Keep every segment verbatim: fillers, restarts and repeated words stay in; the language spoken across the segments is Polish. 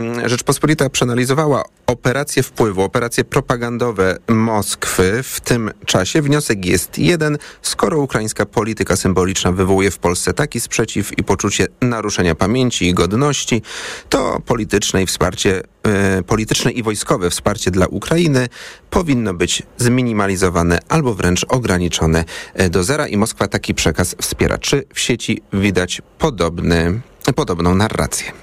Rzeczpospolita przeanalizowała operacje wpływu, operacje propagandowe Moskwy w tym czasie. Wniosek jest jeden. Skoro ukraińska polityka symboliczna wywołuje w Polsce taki sprzeciw i poczucie naruszenia pamięci i godności, to polityczne i wsparcie, e, polityczne i wojskowe wsparcie dla Ukrainy powinno być zminimalizowane albo wręcz ograniczone do zera i Moskwa taki przekaz wspiera. Czy w sieci widać podobny, podobną narrację?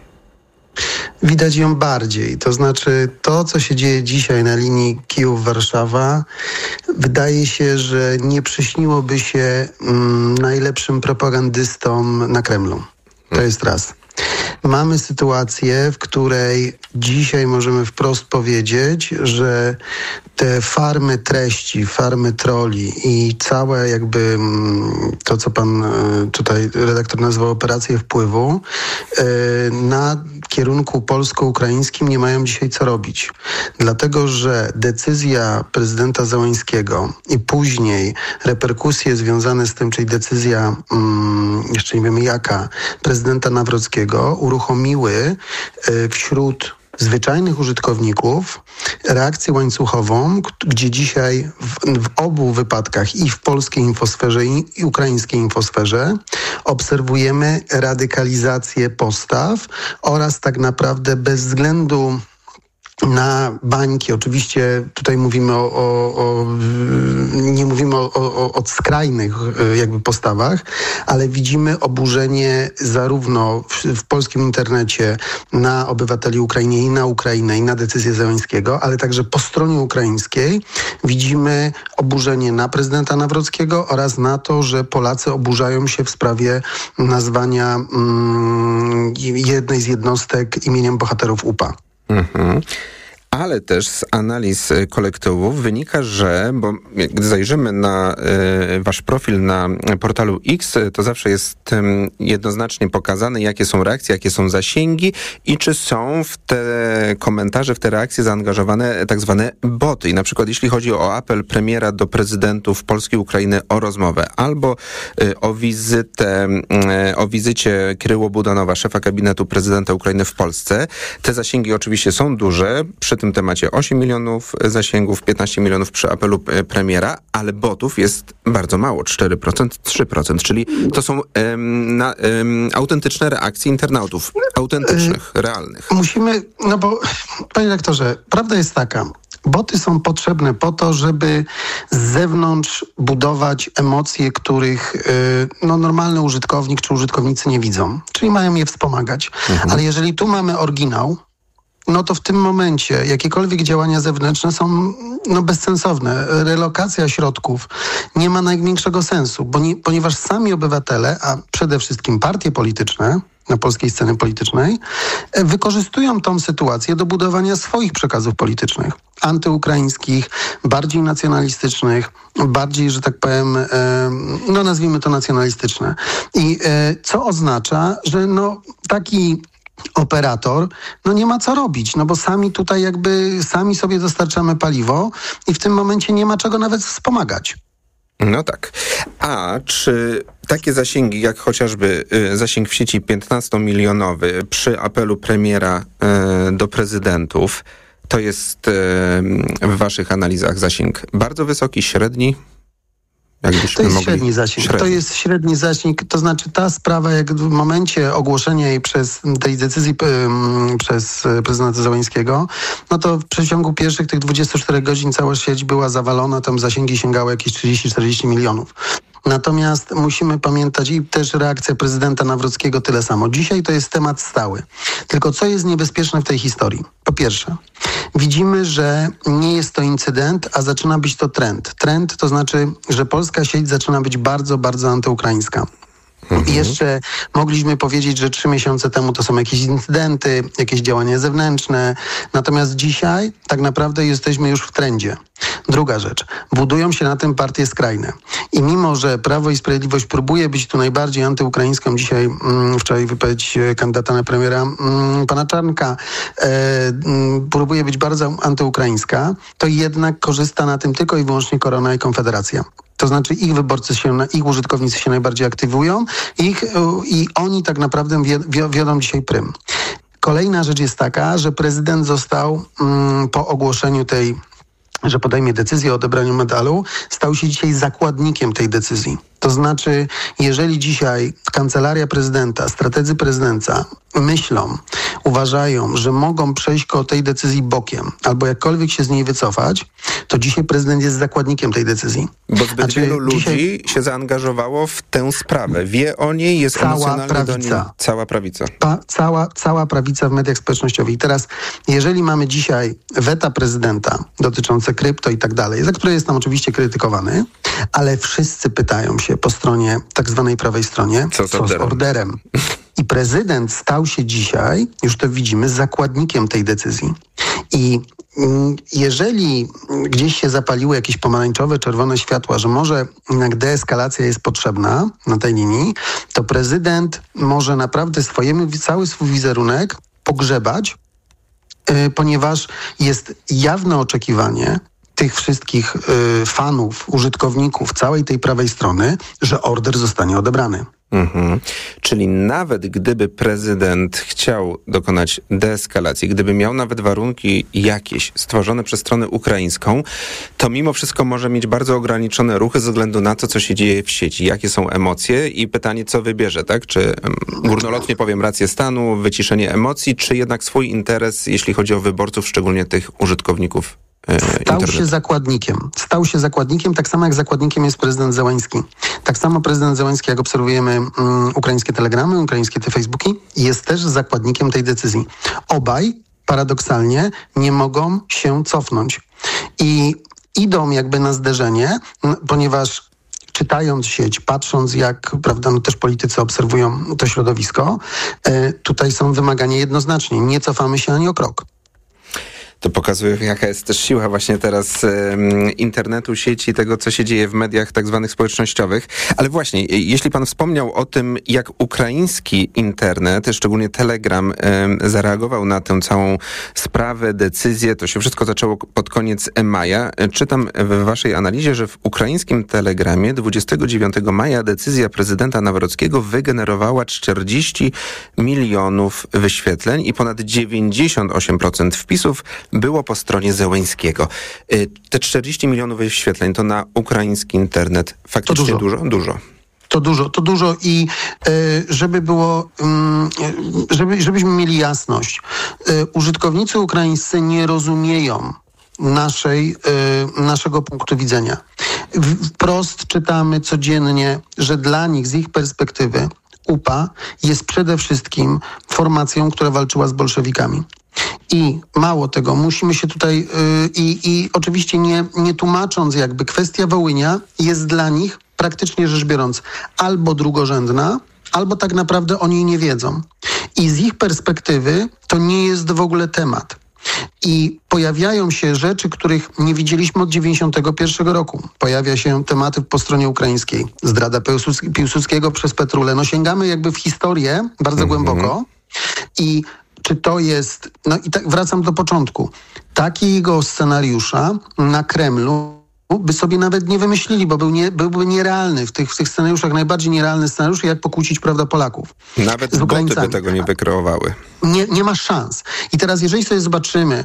Widać ją bardziej. To znaczy to, co się dzieje dzisiaj na linii Kijów-Warszawa, wydaje się, że nie przyśniłoby się mm, najlepszym propagandystom na Kremlu. To jest raz. Mamy sytuację, w której dzisiaj możemy wprost powiedzieć, że te farmy treści, farmy troli i całe jakby to, co pan tutaj redaktor nazwał operację wpływu, na kierunku polsko-ukraińskim nie mają dzisiaj co robić. Dlatego, że decyzja prezydenta Zełańskiego i później reperkusje związane z tym, czyli decyzja, jeszcze nie wiemy jaka, prezydenta Nawrockiego uruchomiły wśród zwyczajnych użytkowników reakcję łańcuchową, gdzie dzisiaj w, w obu wypadkach, i w polskiej infosferze, i, i ukraińskiej infosferze, obserwujemy radykalizację postaw oraz tak naprawdę bez względu na bańki. Oczywiście tutaj mówimy o, o, o nie mówimy o, o, o skrajnych jakby postawach, ale widzimy oburzenie zarówno w, w polskim internecie na obywateli Ukrainy i na Ukrainę i na decyzję Zełańskiego, ale także po stronie ukraińskiej widzimy oburzenie na prezydenta Nawrockiego oraz na to, że Polacy oburzają się w sprawie nazwania mm, jednej z jednostek imieniem bohaterów U P A. Mhm. Ale też z analiz kolektywów wynika, że, bo gdy zajrzymy na y, wasz profil na portalu X, to zawsze jest y, jednoznacznie pokazane, jakie są reakcje, jakie są zasięgi i czy są w te komentarze, w te reakcje zaangażowane tak zwane boty. I na przykład jeśli chodzi o apel premiera do prezydentów Polski i Ukrainy o rozmowę albo y, o wizytę, y, o wizycie Kiryło Budanowa, szefa gabinetu prezydenta Ukrainy w Polsce, te zasięgi oczywiście są duże. Przy tym temacie osiem milionów zasięgów, piętnaście milionów przy apelu premiera, ale botów jest bardzo mało, cztery procent, trzy procent, czyli to są um, na, um, autentyczne reakcje internautów, autentycznych, yy, realnych. Musimy, no bo, panie rektorze, prawda jest taka, boty są potrzebne po to, żeby z zewnątrz budować emocje, których yy, no, normalny użytkownik czy użytkownicy nie widzą, czyli mają je wspomagać. Mhm. Ale jeżeli tu mamy oryginał, no to w tym momencie jakiekolwiek działania zewnętrzne są no, bezsensowne. Relokacja środków nie ma największego sensu, bo nie, ponieważ sami obywatele, a przede wszystkim partie polityczne na polskiej scenie politycznej, wykorzystują tą sytuację do budowania swoich przekazów politycznych. Antyukraińskich, bardziej nacjonalistycznych, bardziej, że tak powiem, no nazwijmy to nacjonalistyczne. I co oznacza, że no taki operator, no nie ma co robić, no bo sami tutaj jakby, sami sobie dostarczamy paliwo i w tym momencie nie ma czego nawet wspomagać. No tak. A czy takie zasięgi, jak chociażby y, zasięg w sieci piętnastomilionowy przy apelu premiera y, do prezydentów, to jest y, w waszych analizach zasięg bardzo wysoki, średni? To jest średni zasięg. Średni. To jest średni zasięg, to znaczy ta sprawa, jak w momencie ogłoszenia jej przez tej decyzji um, przez prezydenta Zełańskiego, no to w przeciągu pierwszych tych dwudziestu czterech godzin cała sieć była zawalona, tam zasięgi sięgały jakieś trzydzieści czterdzieści milionów. Natomiast musimy pamiętać i też reakcja prezydenta Nawrockiego tyle samo. Dzisiaj to jest temat stały. Tylko co jest niebezpieczne w tej historii? Po pierwsze, widzimy, że nie jest to incydent, a zaczyna być to trend. Trend to znaczy, że polska sieć zaczyna być bardzo, bardzo antyukraińska. Mhm. I jeszcze mogliśmy powiedzieć, że trzy miesiące temu to są jakieś incydenty, jakieś działania zewnętrzne. Natomiast dzisiaj tak naprawdę jesteśmy już w trendzie. Druga rzecz. Budują się na tym partie skrajne. I mimo, że Prawo i Sprawiedliwość próbuje być tu najbardziej antyukraińską, dzisiaj mm, wczoraj wypowiedź kandydata na premiera mm, pana Czarnka e, mm, próbuje być bardzo antyukraińska, to jednak korzysta na tym tylko i wyłącznie Korona i Konfederacja. To znaczy ich wyborcy się, ich użytkownicy się najbardziej aktywują ich, i oni tak naprawdę wiodą dzisiaj prym. Kolejna rzecz jest taka, że prezydent został mm, po ogłoszeniu tej, że podejmie decyzję o odebraniu medalu, stał się dzisiaj zakładnikiem tej decyzji. To znaczy, jeżeli dzisiaj kancelaria prezydenta, strategzy prezydenta myślą, uważają, że mogą przejść koło tej decyzji bokiem albo jakkolwiek się z niej wycofać, to dzisiaj prezydent jest zakładnikiem tej decyzji. Bo zbyt znaczy, wielu ludzi dzisiaj się zaangażowało w tę sprawę. Wie o niej, jest cała emocjonalnie prawica. do niej. Cała prawica. Pa, cała, cała prawica w mediach społecznościowych. I teraz, jeżeli mamy dzisiaj weta prezydenta dotyczące krypto i tak dalej, za które jest tam oczywiście krytykowany, ale wszyscy pytają się po stronie, tak zwanej prawej stronie, co z co orderem? Z orderem. I prezydent stał się dzisiaj, już to widzimy, zakładnikiem tej decyzji. I jeżeli gdzieś się zapaliły jakieś pomarańczowe, czerwone światła, że może jednak deeskalacja jest potrzebna na tej linii, to prezydent może naprawdę swojemu, cały swój wizerunek pogrzebać, yy, ponieważ jest jawne oczekiwanie tych wszystkich yy, fanów, użytkowników całej tej prawej strony, że order zostanie odebrany. Mhm. Czyli nawet gdyby prezydent chciał dokonać deeskalacji, gdyby miał nawet warunki jakieś stworzone przez stronę ukraińską, to mimo wszystko może mieć bardzo ograniczone ruchy ze względu na to, co się dzieje w sieci, jakie są emocje i pytanie, co wybierze, tak? Czy górnolotnie powiem rację stanu, wyciszenie emocji, czy jednak swój interes, jeśli chodzi o wyborców, szczególnie tych użytkowników Stał się zakładnikiem. Stał się zakładnikiem, tak samo jak zakładnikiem jest prezydent Zełenski. Tak samo prezydent Zełenski, jak obserwujemy um, ukraińskie telegramy, ukraińskie te Facebooki, jest też zakładnikiem tej decyzji. Obaj, paradoksalnie, nie mogą się cofnąć. I idą jakby na zderzenie, ponieważ czytając sieć, patrząc jak, prawda, no też politycy obserwują to środowisko, y, tutaj są wymagania jednoznacznie. Nie cofamy się ani o krok. To pokazuje, jaka jest też siła właśnie teraz um, internetu, sieci, tego, co się dzieje w mediach tak zwanych społecznościowych. Ale właśnie, jeśli pan wspomniał o tym, jak ukraiński internet, szczególnie Telegram, um, zareagował na tę całą sprawę, decyzję, to się wszystko zaczęło pod koniec maja. Czytam w waszej analizie, że w ukraińskim Telegramie dwudziestego dziewiątego maja decyzja prezydenta Nawrockiego wygenerowała czterdzieści milionów wyświetleń i ponad dziewięćdziesiąt osiem procent wpisów było po stronie Zełenskiego. Te czterdzieści milionów wyświetleń to na ukraiński internet faktycznie to dużo? Dużo. dużo. To dużo, to dużo i żeby było, żeby, żebyśmy mieli jasność, użytkownicy ukraińscy nie rozumieją naszej, naszego punktu widzenia. Wprost czytamy codziennie, że dla nich z ich perspektywy U P A jest przede wszystkim formacją, która walczyła z bolszewikami. I mało tego, musimy się tutaj yy, i, i oczywiście nie, nie tłumacząc jakby kwestia Wołynia jest dla nich praktycznie rzecz biorąc albo drugorzędna, albo tak naprawdę o niej nie wiedzą. I z ich perspektywy to nie jest w ogóle temat. I pojawiają się rzeczy, których nie widzieliśmy od dziewięćdziesiątego pierwszego roku. Pojawia się tematy po stronie ukraińskiej. Zdrada Piłsudskiego przez Petrulę. No sięgamy jakby w historię bardzo mm-hmm. głęboko i czy to jest, no i tak wracam do początku, takiego scenariusza na Kremlu by sobie nawet nie wymyślili, bo był nie, byłby nierealny. W tych, w tych scenariuszach najbardziej nierealny scenariusz, jak pokłócić, prawda, Polaków. Nawet z boty by tego nie wykreowały. Nie, nie ma szans. I teraz, jeżeli sobie zobaczymy,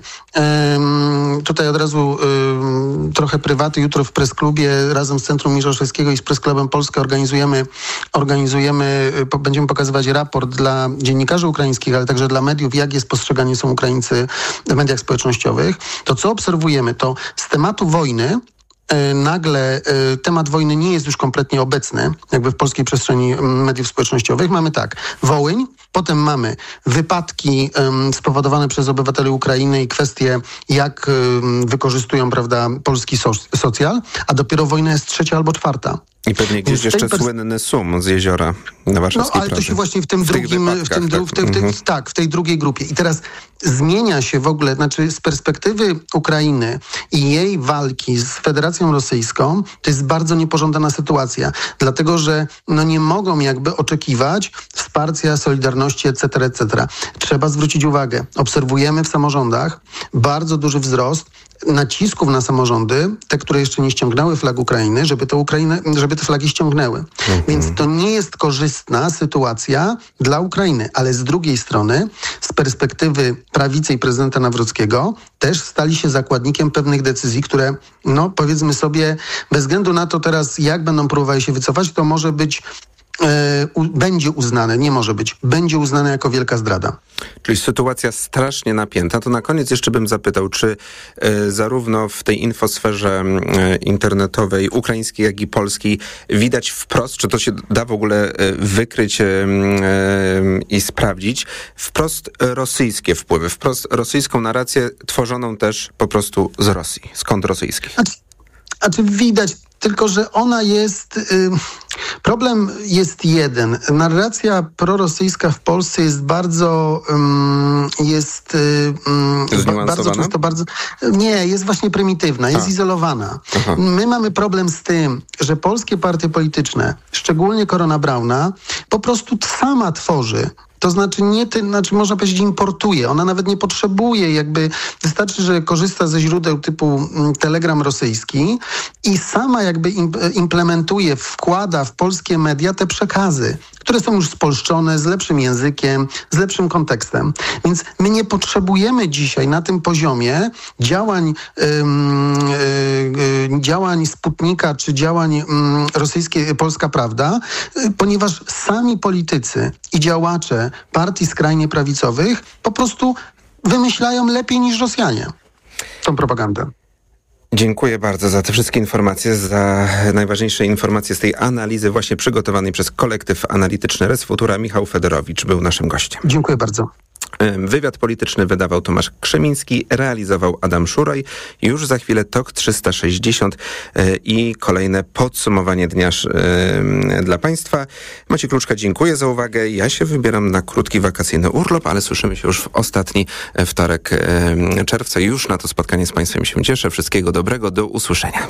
um, tutaj od razu um, trochę prywaty, jutro w Press-klubie razem z Centrum Miłoszewskiego i z Press-klubem Polskę organizujemy, organizujemy po, będziemy pokazywać raport dla dziennikarzy ukraińskich, ale także dla mediów, jak jest postrzegani są Ukraińcy w mediach społecznościowych. To, co obserwujemy, to z tematu wojny nagle y, temat wojny nie jest już kompletnie obecny, jakby w polskiej przestrzeni mediów społecznościowych. Mamy tak, Wołyń, potem mamy wypadki y, spowodowane przez obywateli Ukrainy i kwestie, jak y, wykorzystują, prawda, polski so- socjal, a dopiero wojna jest trzecia albo czwarta. I pewnie gdzieś jeszcze pers- słynny Sum z jeziora na warszawskiej No, ale Pracy. to się właśnie w tym w drugim, w tym, tak, w tym, w tym, mhm. tak, w tej drugiej grupie. I teraz zmienia się w ogóle, znaczy z perspektywy Ukrainy i jej walki z Federacją Rosyjską, to jest bardzo niepożądana sytuacja, dlatego że no nie mogą jakby oczekiwać wsparcia, solidarności, et cetera, et cetera. Trzeba zwrócić uwagę, obserwujemy w samorządach bardzo duży wzrost nacisków na samorządy, te, które jeszcze nie ściągnęły flag Ukrainy, żeby te, Ukrainy, żeby te flagi ściągnęły. Mhm. Więc to nie jest korzystna sytuacja dla Ukrainy, ale z drugiej strony, z perspektywy prawicy i prezydenta Nawrockiego, też stali się zakładnikiem pewnych decyzji, które, no powiedzmy sobie, bez względu na to teraz, jak będą próbowały się wycofać, to może być E, u, będzie uznane, nie może być, będzie uznane jako wielka zdrada. Czyli sytuacja strasznie napięta. To na koniec jeszcze bym zapytał, czy e, zarówno w tej infosferze e, internetowej, ukraińskiej, jak i polskiej widać wprost, czy to się da w ogóle e, wykryć e, e, i sprawdzić, wprost rosyjskie wpływy, wprost rosyjską narrację tworzoną też po prostu z Rosji, z kont rosyjskich. A czy, a czy widać, tylko że ona jest... Y- Problem jest jeden. Narracja prorosyjska w Polsce jest bardzo um, jest um, ba- bardzo często bardzo nie, jest właśnie prymitywna, jest A. izolowana. Aha. My mamy problem z tym, że polskie partie polityczne, szczególnie Korona Brauna, po prostu sama tworzy. To znaczy, nie ty, znaczy można powiedzieć importuje. Ona nawet nie potrzebuje, jakby wystarczy, że korzysta ze źródeł typu Telegram rosyjski i sama jakby implementuje, wkłada w polskie media te przekazy, które są już spolszczone, z lepszym językiem, z lepszym kontekstem. Więc my nie potrzebujemy dzisiaj na tym poziomie działań, ym, yy, działań Sputnika czy działań ym, rosyjskiej Polska Prawda, yy, ponieważ sami politycy i działacze partii skrajnie prawicowych po prostu wymyślają lepiej niż Rosjanie tą propagandę. Dziękuję bardzo za te wszystkie informacje, za najważniejsze informacje z tej analizy właśnie przygotowanej przez kolektyw analityczny Res Futura. Michał Fedorowicz był naszym gościem. Dziękuję bardzo. Wywiad polityczny wydawał Tomasz Krzemiński, realizował Adam Szuraj. Już za chwilę T O K trzysta sześćdziesiąt i kolejne podsumowanie dnia dla Państwa. Maciej Kluczka, dziękuję za uwagę. Ja się wybieram na krótki wakacyjny urlop, ale słyszymy się już w ostatni wtorek czerwca. Już na to spotkanie z Państwem się cieszę. Wszystkiego dobrego, do usłyszenia.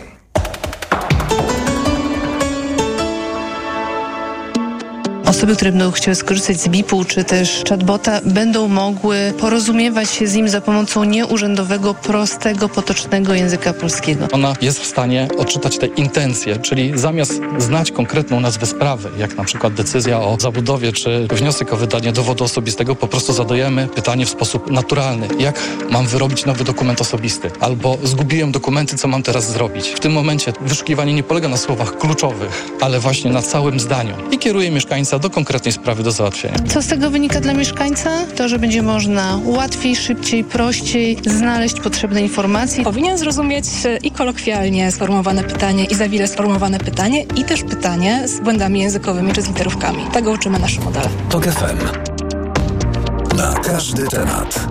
Osoby, które będą chciały skorzystać z B I P-u czy też chatbota, będą mogły porozumiewać się z nim za pomocą nieurzędowego, prostego, potocznego języka polskiego. Ona jest w stanie odczytać te intencje, czyli zamiast znać konkretną nazwę sprawy, jak na przykład decyzja o zabudowie czy wniosek o wydanie dowodu osobistego, po prostu zadajemy pytanie w sposób naturalny. Jak mam wyrobić nowy dokument osobisty? Albo zgubiłem dokumenty, co mam teraz zrobić? W tym momencie wyszukiwanie nie polega na słowach kluczowych, ale właśnie na całym zdaniu i kieruje mieszkańca do konkretnej sprawy do załatwienia. Co z tego wynika dla mieszkańca? To, że będzie można łatwiej, szybciej, prościej znaleźć potrzebne informacje. Powinien zrozumieć i kolokwialnie sformułowane pytanie, i za wile sformułowane pytanie, i też pytanie z błędami językowymi czy z literówkami. Tego uczymy nasze modele. T O K F M. Na każdy temat.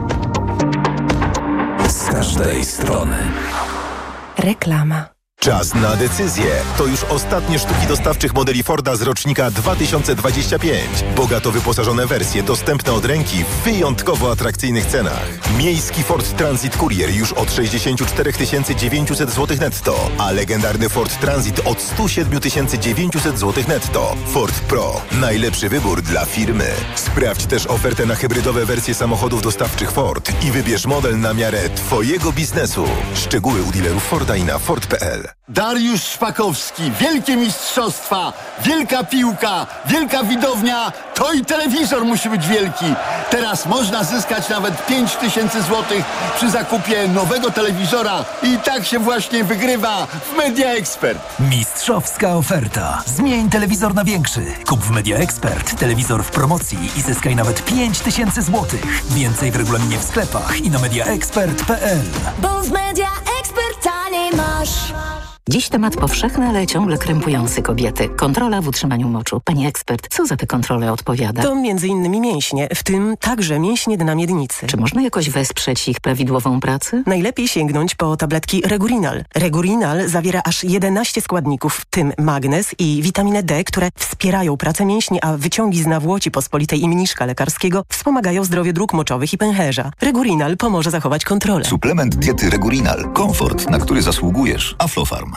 Z każdej strony. Reklama. Czas na decyzję. To już ostatnie sztuki dostawczych modeli Forda z rocznika dwa tysiące dwudziestego piątego. Bogato wyposażone wersje dostępne od ręki w wyjątkowo atrakcyjnych cenach. Miejski Ford Transit Courier już od sześćdziesiąt cztery tysiące dziewięćset złotych netto, a legendarny Ford Transit od sto siedem tysięcy dziewięćset złotych netto. Ford Pro. Najlepszy wybór dla firmy. Sprawdź też ofertę na hybrydowe wersje samochodów dostawczych Ford i wybierz model na miarę Twojego biznesu. Szczegóły u dealerów Forda i na Ford kropka p l. Dariusz Szpakowski, wielkie mistrzostwa, wielka piłka, wielka widownia, to i telewizor musi być wielki. Teraz można zyskać nawet pięć tysięcy złotych przy zakupie nowego telewizora i tak się właśnie wygrywa w Media Expert. Mistrzowska oferta. Zmień telewizor na większy. Kup w Media Expert telewizor w promocji i zyskaj nawet pięć tysięcy złotych. Więcej w regulaminie w sklepach i na media expert kropka p l. Bo w Media Expert taniej masz. Dziś temat powszechny, ale ciągle krępujący kobiety. Kontrola w utrzymaniu moczu. Pani ekspert, co za te kontrole odpowiada? To między innymi mięśnie, w tym także mięśnie dna miednicy. Czy można jakoś wesprzeć ich prawidłową pracę? Najlepiej sięgnąć po tabletki Regurinal. Regurinal zawiera aż jedenaście składników, w tym magnez i witaminę D, które wspierają pracę mięśni, a wyciągi z nawłoci pospolitej i mniszka lekarskiego wspomagają zdrowie dróg moczowych i pęcherza. Regurinal pomoże zachować kontrolę. Suplement diety Regurinal. Komfort, na który zasługujesz. Aflofarm.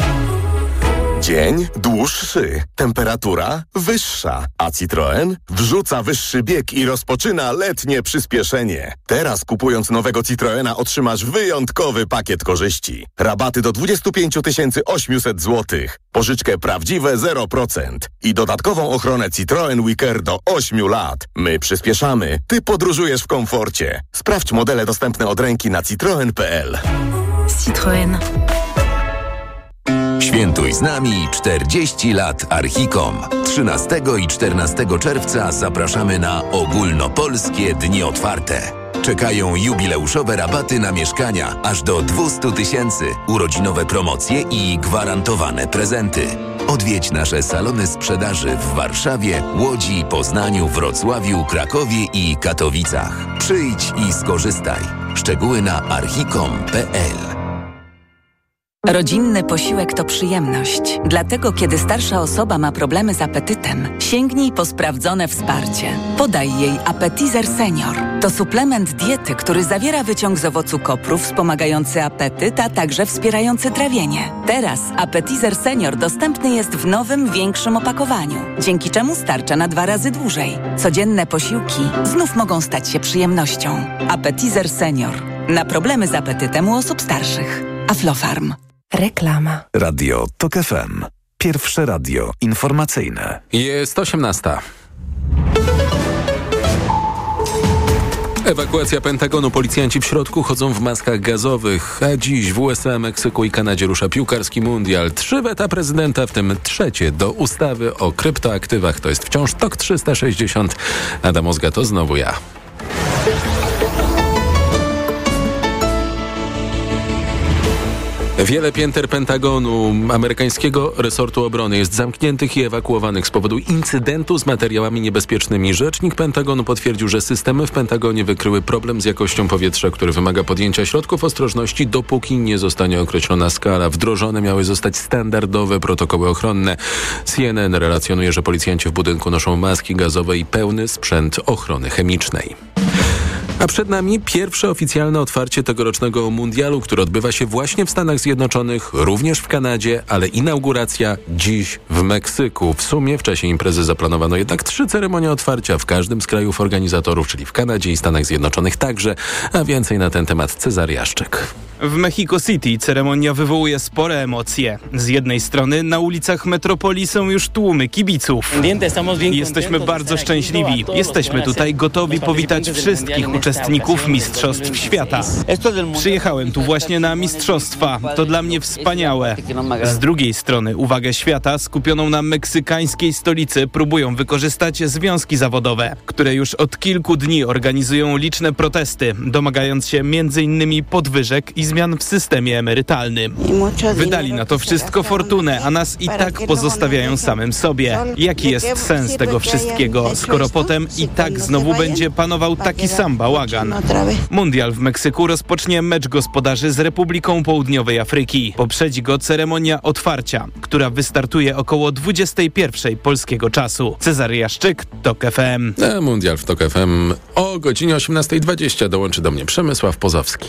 Dzień dłuższy, temperatura wyższa, a Citroen wrzuca wyższy bieg i rozpoczyna letnie przyspieszenie. Teraz kupując nowego Citroena otrzymasz wyjątkowy pakiet korzyści. Rabaty do dwadzieścia pięć tysięcy osiemset złotych, pożyczkę prawdziwe zero procent i dodatkową ochronę Citroen Wicker do ośmiu lat. My przyspieszamy, ty podróżujesz w komforcie. Sprawdź modele dostępne od ręki na citroen kropka p l. Citroen. Świętuj z nami czterdzieści lat Archicom. trzynastego i czternastego czerwca zapraszamy na ogólnopolskie dni otwarte. Czekają jubileuszowe rabaty na mieszkania aż do dwieście tysięcy, urodzinowe promocje i gwarantowane prezenty. Odwiedź nasze salony sprzedaży w Warszawie, Łodzi, Poznaniu, Wrocławiu, Krakowie i Katowicach. Przyjdź i skorzystaj. Szczegóły na archicom kropka p l. Rodzinny posiłek to przyjemność. Dlatego, kiedy starsza osoba ma problemy z apetytem, sięgnij po sprawdzone wsparcie. Podaj jej Appetizer Senior. To suplement diety, który zawiera wyciąg z owocu kopru wspomagający apetyt, a także wspierający trawienie. Teraz Appetizer Senior dostępny jest w nowym, większym opakowaniu, dzięki czemu starcza na dwa razy dłużej. Codzienne posiłki znów mogą stać się przyjemnością. Appetizer Senior. Na problemy z apetytem u osób starszych. Aflofarm. Reklama. Radio TOK F M. Pierwsze radio informacyjne. Jest osiemnasta. Ewakuacja Pentagonu. Policjanci w środku chodzą w maskach gazowych. A dziś w U S A, Meksyku i Kanadzie rusza piłkarski mundial. Trzy weta prezydenta, w tym trzecie do ustawy o kryptoaktywach. To jest wciąż TOK trzysta sześćdziesiąt. Adam Ozga, to znowu ja. Wiele pięter Pentagonu, amerykańskiego resortu obrony, jest zamkniętych i ewakuowanych z powodu incydentu z materiałami niebezpiecznymi. Rzecznik Pentagonu potwierdził, że systemy w Pentagonie wykryły problem z jakością powietrza, który wymaga podjęcia środków ostrożności, dopóki nie zostanie określona skala. Wdrożone miały zostać standardowe protokoły ochronne. C N N relacjonuje, że policjanci w budynku noszą maski gazowe i pełny sprzęt ochrony chemicznej. A przed nami pierwsze oficjalne otwarcie tegorocznego mundialu, który odbywa się właśnie w Stanach Zjednoczonych, również w Kanadzie, ale inauguracja dziś w Meksyku. W sumie w czasie imprezy zaplanowano jednak trzy ceremonie otwarcia w każdym z krajów organizatorów, czyli w Kanadzie i Stanach Zjednoczonych także, a więcej na ten temat Cezary Jaszczyk. W Mexico City ceremonia wywołuje spore emocje. Z jednej strony na ulicach metropolii są już tłumy kibiców. Jesteśmy bardzo szczęśliwi. Jesteśmy tutaj gotowi powitać wszystkich uczestników Mistrzostw Świata. Przyjechałem tu właśnie na Mistrzostwa. To dla mnie wspaniałe. Z drugiej strony uwagę świata skupioną na meksykańskiej stolicy próbują wykorzystać związki zawodowe, które już od kilku dni organizują liczne protesty, domagając się między innymi podwyżek i zmian w systemie emerytalnym. Wydali na to wszystko fortunę, a nas i tak pozostawiają samym sobie. Jaki jest sens tego wszystkiego, skoro potem i tak znowu będzie panował taki sam bałagan? Mundial w Meksyku rozpocznie mecz gospodarzy z Republiką Południowej Afryki. Poprzedzi go ceremonia otwarcia, która wystartuje około dwudziestej pierwszej polskiego czasu. Cezary Jaszczyk, TOK F M. A mundial w TOK F M o godzinie osiemnasta dwadzieścia dołączy do mnie Przemysław Pozowski.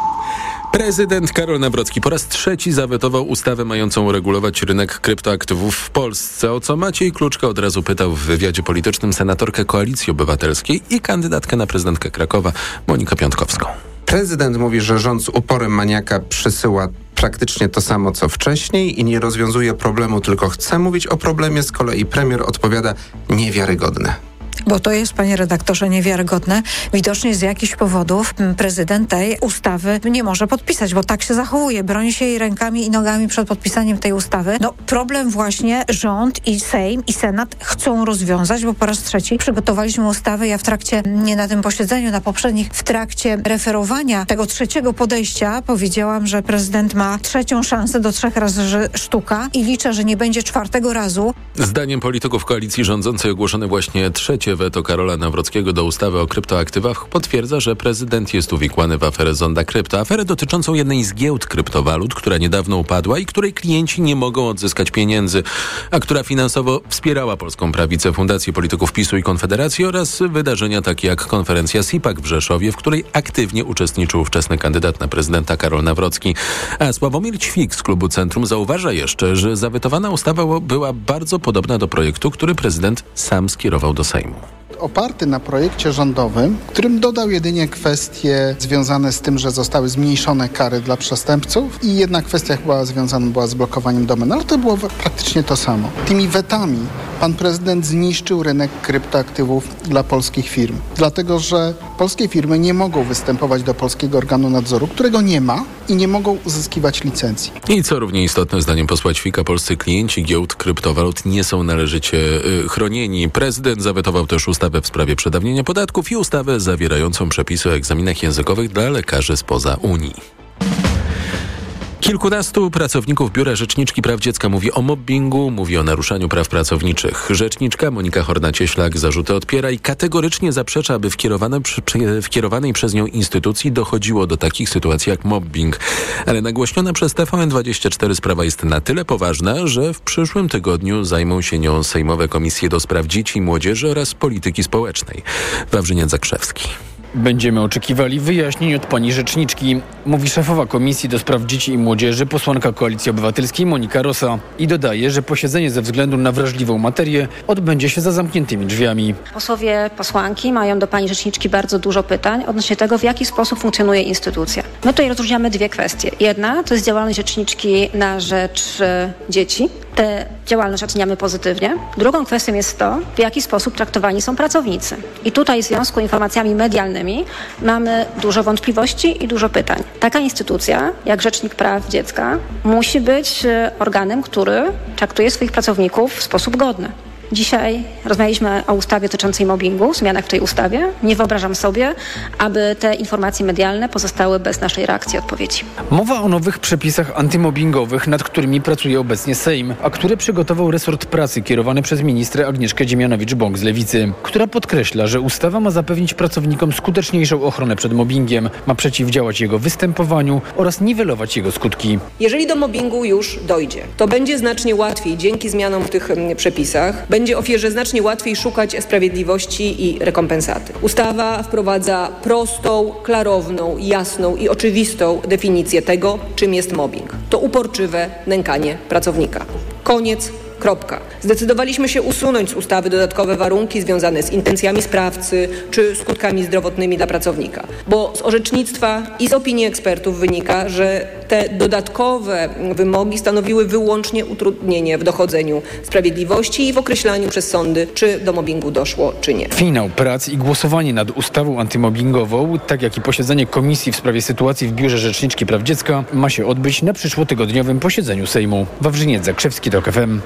Prezydent Karol Nawrocki po raz trzeci zawetował ustawę mającą uregulować rynek kryptoaktywów w Polsce, o co Maciej Kluczka od razu pytał w wywiadzie politycznym senatorkę Koalicji Obywatelskiej i kandydatkę na prezydentkę Krakowa Monikę Piątkowską. Prezydent mówi, że rząd z uporem maniaka przysyła praktycznie to samo co wcześniej i nie rozwiązuje problemu, tylko chce mówić o problemie. Z kolei premier odpowiada: niewiarygodne. bo to jest, panie redaktorze, niewiarygodne. Widocznie z jakichś powodów prezydent tej ustawy nie może podpisać, bo tak się zachowuje. Broni się jej rękami i nogami przed podpisaniem tej ustawy. No problem właśnie rząd i Sejm i Senat chcą rozwiązać, bo po raz trzeci przygotowaliśmy ustawę. Ja w trakcie, nie na tym posiedzeniu, na poprzednich, w trakcie referowania tego trzeciego podejścia powiedziałam, że prezydent ma trzecią szansę do trzech razy sztuka i liczę, że nie będzie czwartego razu. Zdaniem polityków koalicji rządzącej ogłoszone właśnie trzecie weto Karola Nawrockiego do ustawy o kryptoaktywach potwierdza, że prezydent jest uwikłany w aferę Zonda Krypto. Aferę dotyczącą jednej z giełd kryptowalut, która niedawno upadła i której klienci nie mogą odzyskać pieniędzy, a która finansowo wspierała polską prawicę, Fundację Polityków PiSu i Konfederacji oraz wydarzenia takie jak konferencja SIPAK w Rzeszowie, w której aktywnie uczestniczył ówczesny kandydat na prezydenta Karol Nawrocki. A Sławomir Ćwik z klubu Centrum zauważa jeszcze, że zawetowana ustawa była bardzo podobna do projektu, który prezydent sam skierował do Sejmu. Oparty na projekcie rządowym, którym dodał jedynie kwestie związane z tym, że zostały zmniejszone kary dla przestępców i jedna kwestia chyba związana była z blokowaniem domeny, ale to było praktycznie to samo. Tymi wetami pan prezydent zniszczył rynek kryptoaktywów dla polskich firm, dlatego że polskie firmy nie mogą występować do polskiego organu nadzoru, którego nie ma i nie mogą uzyskiwać licencji. I co równie istotne, zdaniem posła Ćwika, polscy klienci giełd kryptowalut nie są należycie y, chronieni. Prezydent zawetował też ustawę w sprawie przedawnienia podatków i ustawę zawierającą przepisy o egzaminach językowych dla lekarzy spoza Unii. Kilkunastu pracowników Biura Rzeczniczki Praw Dziecka mówi o mobbingu, mówi o naruszaniu praw pracowniczych. Rzeczniczka Monika Horna-Cieślak zarzuty odpiera i kategorycznie zaprzecza, aby w, kierowane, w kierowanej przez nią instytucji dochodziło do takich sytuacji jak mobbing. Ale nagłośniona przez T V N dwadzieścia cztery sprawa jest na tyle poważna, że w przyszłym tygodniu zajmą się nią sejmowe komisje do spraw dzieci i młodzieży oraz polityki społecznej. Wawrzyniec Zakrzewski. Będziemy oczekiwali wyjaśnień od pani rzeczniczki, mówi szefowa Komisji do Spraw Dzieci i Młodzieży, posłanka Koalicji Obywatelskiej Monika Rosa. I dodaje, że posiedzenie ze względu na wrażliwą materię odbędzie się za zamkniętymi drzwiami. Posłowie, posłanki mają do pani rzeczniczki bardzo dużo pytań odnośnie tego, w jaki sposób funkcjonuje instytucja. My tutaj rozróżniamy dwie kwestie. Jedna to jest działalność rzeczniczki na rzecz e, dzieci. Tę działalność oceniamy pozytywnie. Drugą kwestią jest to, w jaki sposób traktowani są pracownicy. I tutaj w związku z informacjami medialnymi mamy dużo wątpliwości i dużo pytań. Taka instytucja, jak Rzecznik Praw Dziecka, musi być organem, który traktuje swoich pracowników w sposób godny. Dzisiaj rozmawialiśmy o ustawie dotyczącej mobbingu, zmianach w tej ustawie. Nie wyobrażam sobie, aby te informacje medialne pozostały bez naszej reakcji i odpowiedzi. Mowa o nowych przepisach antymobbingowych, nad którymi pracuje obecnie Sejm, a które przygotował resort pracy kierowany przez ministrę Agnieszkę Dziemianowicz-Bąk z Lewicy, która podkreśla, że ustawa ma zapewnić pracownikom skuteczniejszą ochronę przed mobbingiem, ma przeciwdziałać jego występowaniu oraz niwelować jego skutki. Jeżeli do mobbingu już dojdzie, to będzie znacznie łatwiej dzięki zmianom w tych przepisach. Będzie ofierze znacznie łatwiej szukać sprawiedliwości i rekompensaty. Ustawa wprowadza prostą, klarowną, jasną i oczywistą definicję tego, czym jest mobbing. To uporczywe nękanie pracownika. Koniec. Kropka. Zdecydowaliśmy się usunąć z ustawy dodatkowe warunki związane z intencjami sprawcy czy skutkami zdrowotnymi dla pracownika, bo z orzecznictwa i z opinii ekspertów wynika, że te dodatkowe wymogi stanowiły wyłącznie utrudnienie w dochodzeniu sprawiedliwości i w określaniu przez sądy, czy do mobbingu doszło, czy nie. Finał prac i głosowanie nad ustawą antymobbingową, tak jak i posiedzenie komisji w sprawie sytuacji w Biurze Rzeczniczki Praw Dziecka ma się odbyć na przyszłotygodniowym posiedzeniu Sejmu. Wawrzyniec Zakrzewski, TOK F M.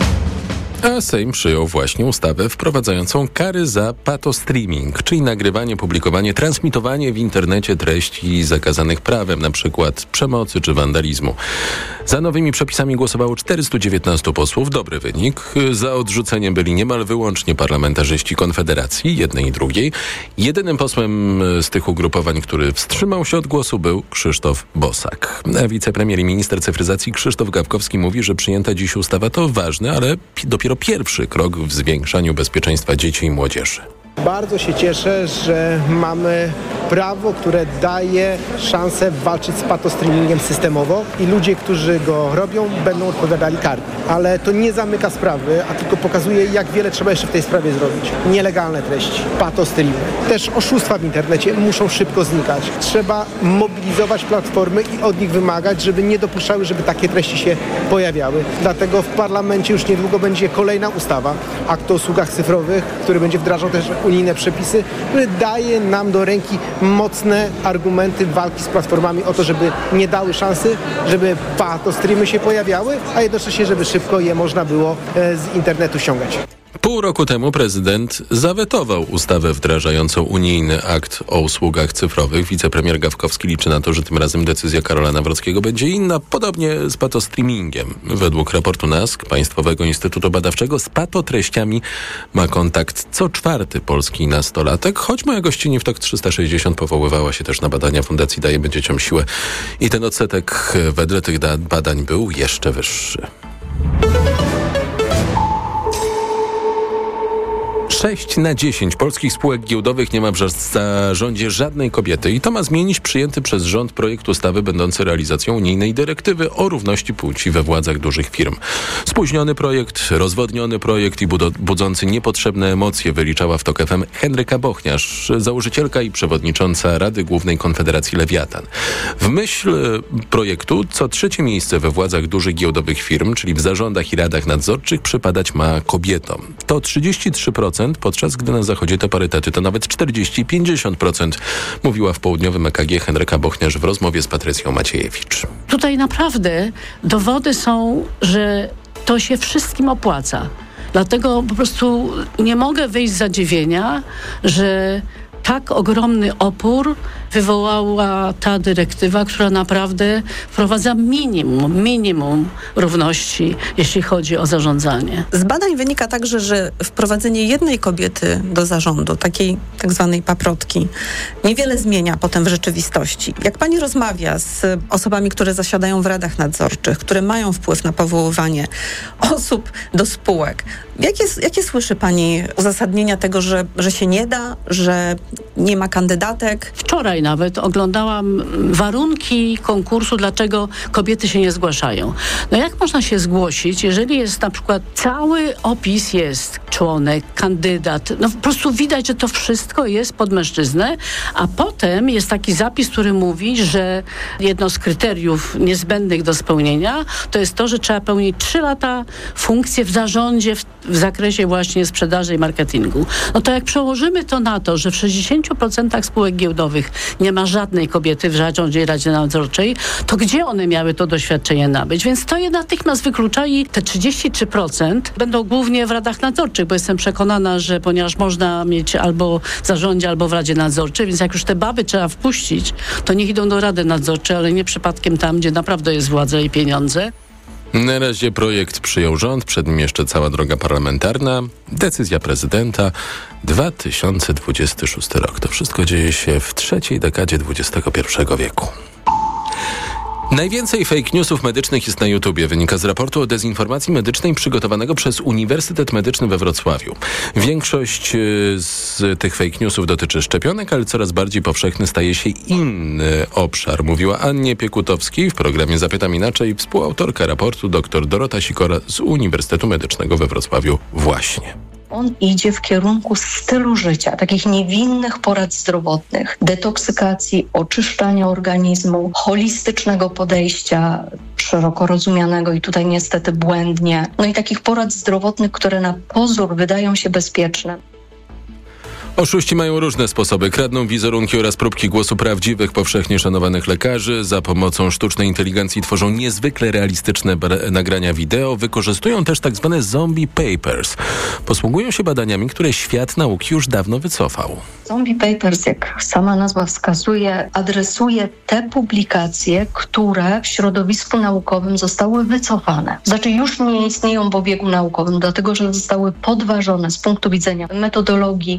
A Sejm przyjął właśnie ustawę wprowadzającą kary za patostreaming, czyli nagrywanie, publikowanie, transmitowanie w internecie treści zakazanych prawem, na przykład przemocy czy wandalizmu. Za nowymi przepisami głosowało czterystu dziewiętnastu posłów. Dobry wynik. Za odrzuceniem byli niemal wyłącznie parlamentarzyści Konfederacji, jednej i drugiej. Jedynym posłem z tych ugrupowań, który wstrzymał się od głosu, był Krzysztof Bosak. Wicepremier i minister cyfryzacji Krzysztof Gawkowski mówi, że przyjęta dziś ustawa to ważny, ale dopiero pierwszy krok w zwiększaniu bezpieczeństwa dzieci i młodzieży. Bardzo się cieszę, że mamy prawo, które daje szansę walczyć z patostreamingiem systemowo i ludzie, którzy go robią, będą odpowiadali karnie. Ale to nie zamyka sprawy, a tylko pokazuje, jak wiele trzeba jeszcze w tej sprawie zrobić. Nielegalne treści, patostreamy, też oszustwa w internecie muszą szybko znikać. Trzeba mobilizować platformy i od nich wymagać, żeby nie dopuszczały, żeby takie treści się pojawiały. Dlatego w parlamencie już niedługo będzie kolejna ustawa, akt o usługach cyfrowych, który będzie wdrażał też unijne przepisy, który daje nam do ręki mocne argumenty walki z platformami o to, żeby nie dały szansy, żeby patostreamy się pojawiały, a jednocześnie, żeby szybko je można było z internetu ściągać. Pół roku temu prezydent zawetował ustawę wdrażającą unijny akt o usługach cyfrowych. Wicepremier Gawkowski liczy na to, że tym razem decyzja Karola Nawrockiego będzie inna, podobnie z patostreamingiem. Według raportu N A S K, Państwowego Instytutu Badawczego, z patotreściami ma kontakt co czwarty polski nastolatek, choć moja gościni w Tok trzysta sześćdziesiąt powoływała się też na badania Fundacji Dajemy Dzieciom Siłę i ten odsetek wedle tych da- badań był jeszcze wyższy. sześć na dziesięć polskich spółek giełdowych nie ma w zarządzie żadnej kobiety i to ma zmienić przyjęty przez rząd projekt ustawy będący realizacją unijnej dyrektywy o równości płci we władzach dużych firm. Spóźniony projekt, rozwodniony projekt i budo- budzący niepotrzebne emocje wyliczała w Tok F M Henryka Bochniarz, założycielka i przewodnicząca Rady Głównej Konfederacji Lewiatan. W myśl projektu co trzecie miejsce we władzach dużych giełdowych firm, czyli w zarządach i radach nadzorczych, przypadać ma kobietom. To trzydzieści trzy procent, podczas gdy na zachodzie te parytety to nawet czterdzieści do pięćdziesięciu procent, mówiła w południowym E K G Henryka Bochniarz w rozmowie z Patrycją Maciejewicz. Tutaj naprawdę dowody są, że to się wszystkim opłaca. Dlatego po prostu nie mogę wyjść z zadziwienia, że tak ogromny opór wywołała ta dyrektywa, która naprawdę wprowadza minimum, minimum równości, jeśli chodzi o zarządzanie. Z badań wynika także, że wprowadzenie jednej kobiety do zarządu, takiej tak zwanej paprotki, niewiele zmienia potem w rzeczywistości. Jak pani rozmawia z osobami, które zasiadają w radach nadzorczych, które mają wpływ na powoływanie osób do spółek, jakie, jakie słyszy pani uzasadnienia tego, że, że się nie da, że nie ma kandydatek? Wczoraj nawet oglądałam warunki konkursu, dlaczego kobiety się nie zgłaszają. No jak można się zgłosić, jeżeli jest na przykład cały opis jest członek, kandydat, no po prostu widać, że to wszystko jest pod mężczyznę, a potem jest taki zapis, który mówi, że jedno z kryteriów niezbędnych do spełnienia to jest to, że trzeba pełnić trzy lata funkcję w zarządzie w, w zakresie właśnie sprzedaży i marketingu. No to jak przełożymy to na to, że w sześćdziesięciu procentach spółek giełdowych nie ma żadnej kobiety w zarządzie i Radzie Nadzorczej, to gdzie one miały to doświadczenie nabyć? Więc to je natychmiast wyklucza i te trzydzieści trzy procent będą głównie w radach nadzorczych, bo jestem przekonana, że ponieważ można mieć albo w zarządzie, albo w Radzie Nadzorczej, więc jak już te baby trzeba wpuścić, to niech idą do Rady Nadzorczej, ale nie przypadkiem tam, gdzie naprawdę jest władza i pieniądze. Na razie projekt przyjął rząd, przed nim jeszcze cała droga parlamentarna. Decyzja prezydenta dwa tysiące dwudziesty szósty rok. To wszystko dzieje się w trzeciej dekadzie dwudziestego pierwszego wieku. Najwięcej fake newsów medycznych jest na YouTubie, wynika z raportu o dezinformacji medycznej przygotowanego przez Uniwersytet Medyczny we Wrocławiu. Większość z tych fake newsów dotyczy szczepionek, ale coraz bardziej powszechny staje się inny obszar, mówiła Annie Piekutowskiej w programie Zapytam Inaczej współautorka raportu dr Dorota Sikora z Uniwersytetu Medycznego we Wrocławiu właśnie. On idzie w kierunku stylu życia, takich niewinnych porad zdrowotnych, detoksykacji, oczyszczania organizmu, holistycznego podejścia, szeroko rozumianego i tutaj niestety błędnie, no i takich porad zdrowotnych, które na pozór wydają się bezpieczne. Oszuści mają różne sposoby. Kradną wizerunki oraz próbki głosu prawdziwych, powszechnie szanowanych lekarzy. Za pomocą sztucznej inteligencji tworzą niezwykle realistyczne bar- nagrania wideo. Wykorzystują też tak zwane zombie papers. Posługują się badaniami, które świat nauki już dawno wycofał. Zombie papers, jak sama nazwa wskazuje, adresuje te publikacje, które w środowisku naukowym zostały wycofane. Znaczy już nie istnieją w obiegu naukowym, dlatego że zostały podważone z punktu widzenia metodologii. Są tam